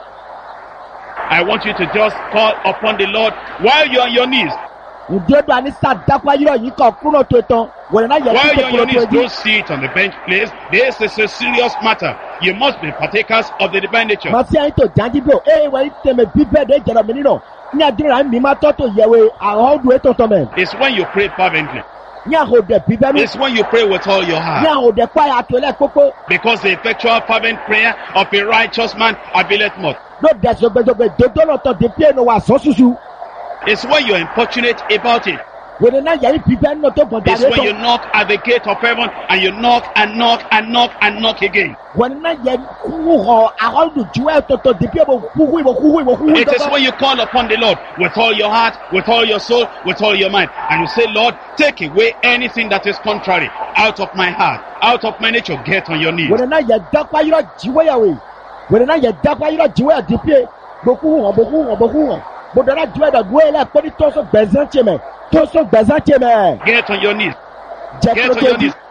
Speaker 2: I want you to just call upon the Lord while you're on your knees.
Speaker 1: Ǹdí ọdún àní sàdákọ́ ayírọ̀ yìí kọ̀ kúrò tó tán. Wẹ̀rẹ̀ náà yẹ
Speaker 2: While
Speaker 1: kí
Speaker 2: you're on
Speaker 1: kòkòrò
Speaker 2: your
Speaker 1: tó
Speaker 2: knees,
Speaker 1: ẹjí.
Speaker 2: don't sit on the bench place. This is a serious matter. You must be partakers of the divine nature.
Speaker 1: Màá sí àyín tó jáde bí o. Ee wẹ̀rí tẹ̀mẹ̀ bíbẹ̀ dé jẹ̀rọ̀ mi nínú. Ní àdúrà mi máa tọ́ tó yẹ̀wé àwọn ọdún ètò tán mẹ́.
Speaker 2: It's when you pray fervently.
Speaker 1: Ní àhòdẹ̀ bíbẹ̀ mi.
Speaker 2: It's when you pray with all your
Speaker 1: Ní
Speaker 2: heart.
Speaker 1: àhòdẹ̀ pa àtòlẹ̀ kókó.
Speaker 2: Because the effectual fervent prayer of a righteous man availeth much.
Speaker 1: Ló dẹ̀ sọgbẹ́sọgbẹ́ dodo lọ́tọ̀ dé pé ẹnu wa sọ ṣuṣu.
Speaker 2: It's when you're importunate about it.
Speaker 1: Wẹ̀rẹ̀ náà yẹ̀rí bíbẹ̀ nínú tó gbọ̀n
Speaker 2: It's
Speaker 1: jáde
Speaker 2: when you
Speaker 1: tó.
Speaker 2: knock at the gate of heaven and you knock and knock and knock and knock again.
Speaker 1: Wẹ̀rẹ̀ náà yẹ kúrú họ àwọn ọdún ju ẹ̀ tó tó dé pé ìwọ kúrú ìwọ kúrú ìwọ kúrú
Speaker 2: It is
Speaker 1: dọ́gbọ́n.
Speaker 2: when you call upon the Lord with all your heart, with all your soul, with all your mind. And you say, Lord, take away anything that is contrary out of my heart, out of my nature. Get on your knees.
Speaker 1: Wẹ̀rẹ̀ náà yẹ dákọ́ ayírọ̀ jíwé yàwé. Wẹ̀rẹ̀ náà yẹ dákọ́ ayírọ̀ jíwé yà dé pé bokú hàn bokú hàn bokú hàn. Bọ̀dọ̀rà ju ẹ̀dọ̀ dúró ilẹ̀ pé ní tó so gbẹ̀sán tiẹ̀ mẹ́. Tó so gbẹ̀sán tiẹ̀ mẹ́.
Speaker 2: Get on your knees.
Speaker 1: Jẹ́
Speaker 2: Get
Speaker 1: kúrò
Speaker 2: on
Speaker 1: tó
Speaker 2: your
Speaker 1: ẹjí.
Speaker 2: knees.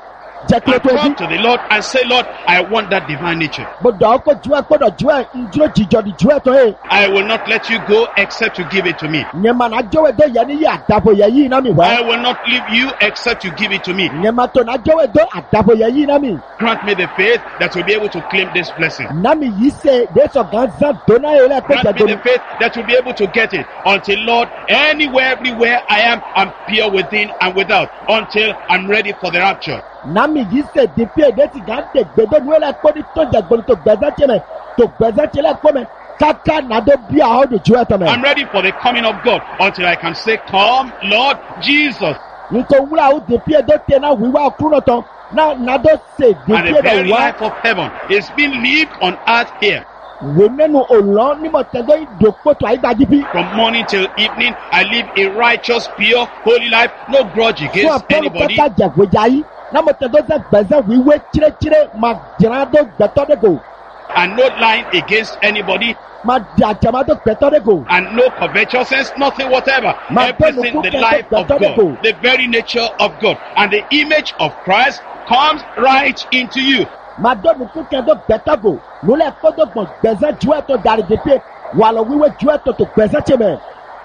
Speaker 1: jẹ́ kí ló
Speaker 2: and
Speaker 1: tó bí.
Speaker 2: talk to the Lord and say, Lord, I want that divine nature.
Speaker 1: mo dọ̀ ọ́ kó ju ẹ gbọ́dọ̀ ju ẹ ndúró jìjọ ni ju ẹ tán ẹ.
Speaker 2: I will not let you go except you give it to me.
Speaker 1: nyɛma na jɔwɛ do yɛ ni yɛ adabo yɛ yi na mi
Speaker 2: I
Speaker 1: wɛ.
Speaker 2: will not leave you except you give it to me.
Speaker 1: nyɛma to na jɔwɛ do adabo yɛ yi na mi.
Speaker 2: Grant me the faith that will be able to claim this blessing.
Speaker 1: na mi yi se de sɔ gansan donna yɛ lɛ ko
Speaker 2: Grant me
Speaker 1: jɛdo
Speaker 2: the faith that will be able to get it. Until, Lord, anywhere, everywhere I am, I'm pure within and without. Until I'm ready for the rapture.
Speaker 1: na mi yi se de pie de ti gan de gbedo nu lɛ ko ni to jɛgbolo to gbɛzɛ tiɛ mɛ to gbɛzɛ tiɛ lɛ ko mɛ kaka na do bi a do ju ɛ tɔ
Speaker 2: I'm
Speaker 1: mɛ.
Speaker 2: ready for the coming of God. Until I can say, come, Lord Jesus.
Speaker 1: nko wula o de pie do te na wiwa kuro tɔ na na do se de
Speaker 2: And
Speaker 1: pie
Speaker 2: the
Speaker 1: do
Speaker 2: very
Speaker 1: wa.
Speaker 2: life of heaven is being lived on earth here.
Speaker 1: wo nenu olɔ ni mo tɛ do do kpoto ayi gbaji bi.
Speaker 2: From morning till evening, I live a righteous, pure, holy life. No grudge
Speaker 1: fún
Speaker 2: against
Speaker 1: ọpọlọ
Speaker 2: anybody.
Speaker 1: kẹta jẹgbẹjà yìí námọtẹ tó sẹ gbẹsẹ wíwé tirẹtirẹ máa jìnnà tó gbẹtọ de go
Speaker 2: And no lying against anybody.
Speaker 1: máa di àjàmá tó gbẹtọ de go.
Speaker 2: And no covetousness, nothing whatever.
Speaker 1: Ma
Speaker 2: Everything,
Speaker 1: benu
Speaker 2: the
Speaker 1: kuke
Speaker 2: life
Speaker 1: to
Speaker 2: of
Speaker 1: gbẹtọ de
Speaker 2: God, the very nature of God, and the image of Christ comes right into you.
Speaker 1: máa dọ́nu kúkẹ́ tó gbẹtọ go lólẹ̀ kótó gbọ̀n gbẹsẹ ju ẹ̀ tó darí de pé wà lọ wíwé ju ẹ̀ tó tó gbẹsẹ tì mẹ́.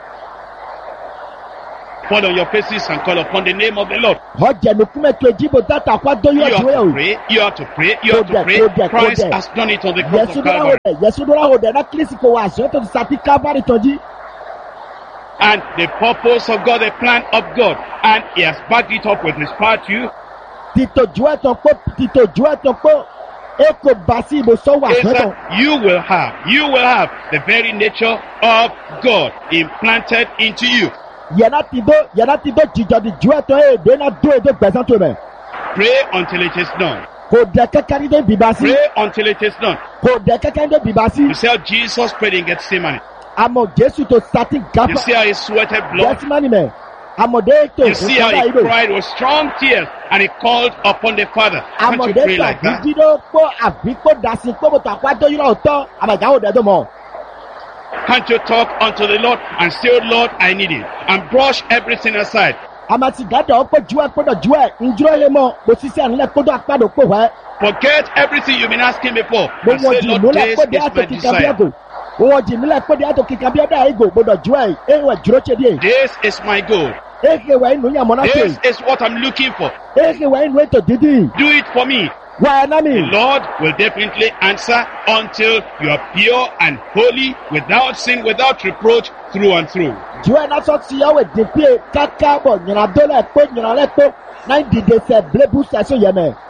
Speaker 2: Fall on your faces and call upon the name of the Lord.
Speaker 1: ọjà nìkúmẹ̀ tó ejibo dátà kó adó
Speaker 2: You
Speaker 1: yóò
Speaker 2: have
Speaker 1: ju ẹ̀
Speaker 2: to
Speaker 1: o.
Speaker 2: pray, you have to pray, you have to
Speaker 1: Kódẹ̀,
Speaker 2: pray.
Speaker 1: kódẹ̀,
Speaker 2: Christ
Speaker 1: kódẹ̀.
Speaker 2: has done it on the cross
Speaker 1: yẹsu
Speaker 2: of
Speaker 1: dúró
Speaker 2: Calvary.
Speaker 1: hó dẹ̀ yẹsu dúró hó dẹ̀ náà kírísì kò wá àṣẹ tó ti sàtì kábàárì tọ́jú.
Speaker 2: And the purpose of God, the plan of God, and He has backed it up with His power too,
Speaker 1: títò ju ẹ̀ tán pé títò ju ẹ̀ tán pé e kò bá sí ibò sọ́wọ́
Speaker 2: is
Speaker 1: àṣẹ tán.
Speaker 2: that you will have, you will have the very nature of God implanted into you.
Speaker 1: yẹna ti do yẹna ti do jijọ di ju ẹtọ ye do na do edo gbẹsan to mẹ.
Speaker 2: Pray until it is done.
Speaker 1: kò dẹ kẹkẹ ní dé bìbá sí.
Speaker 2: Pray until it is done.
Speaker 1: kò dẹ kẹkẹ ní dé bìbá sí.
Speaker 2: You see how Jesus prayed in Gethsemane.
Speaker 1: àmọ jésù tó sati
Speaker 2: You
Speaker 1: gàfà
Speaker 2: see how He sweated blood.
Speaker 1: gẹsímánì mẹ àmọdé tó
Speaker 2: You see how
Speaker 1: nkàdá
Speaker 2: He
Speaker 1: yìí do.
Speaker 2: cried with strong tears and He called upon the Father. Can't you
Speaker 1: àmọdé
Speaker 2: pray
Speaker 1: tó
Speaker 2: like that?
Speaker 1: àbíjí ló kó àbí kó dasi kó bòtò àpájọ yìí lọ tọ àmàjáwò dẹ tó mọ.
Speaker 2: Can't you talk unto the Lord and say, oh Lord, I need it, and brush everything aside?
Speaker 1: àmàtì gàdọ̀ ọ̀pọ̀ ju ẹ̀ kódọ̀ ju ẹ̀ njúrọ̀ yẹ mọ̀ kò sísẹ́ ànílẹ̀ kódọ̀ àpàdé kó wẹ̀.
Speaker 2: Forget everything you've been asking before and
Speaker 1: gbogbo
Speaker 2: say,
Speaker 1: jì
Speaker 2: Lord,
Speaker 1: múlẹ̀
Speaker 2: this
Speaker 1: kódé
Speaker 2: is
Speaker 1: àtò
Speaker 2: my
Speaker 1: kíkà bí
Speaker 2: desire.
Speaker 1: ẹ̀gò gbogbo jì múlẹ̀ kódé àtò kíkà bí ẹ̀dá ẹ̀gò gbọdọ̀ ju ẹ̀ ẹ̀wẹ̀ jùrọ̀ ṣe díẹ̀.
Speaker 2: This is my goal.
Speaker 1: eke wẹ̀ inú yàn mọ́nà
Speaker 2: This
Speaker 1: tè.
Speaker 2: is what I'm looking for.
Speaker 1: eke wẹ̀ inú ètò dídì.
Speaker 2: Do it for me.
Speaker 1: wà ẹ̀ náà mi.
Speaker 2: The Lord will definitely answer until you are pure and holy, without sin, without reproach, through and through.
Speaker 1: ju ẹ̀ náà sọ ti yàwó dèpé káká bọ̀ nyìnà dọ́là ẹ̀kọ́ nyìnà lẹ́kọ́ náà dìde sẹ̀ blébù sẹ̀ so yẹ mẹ́.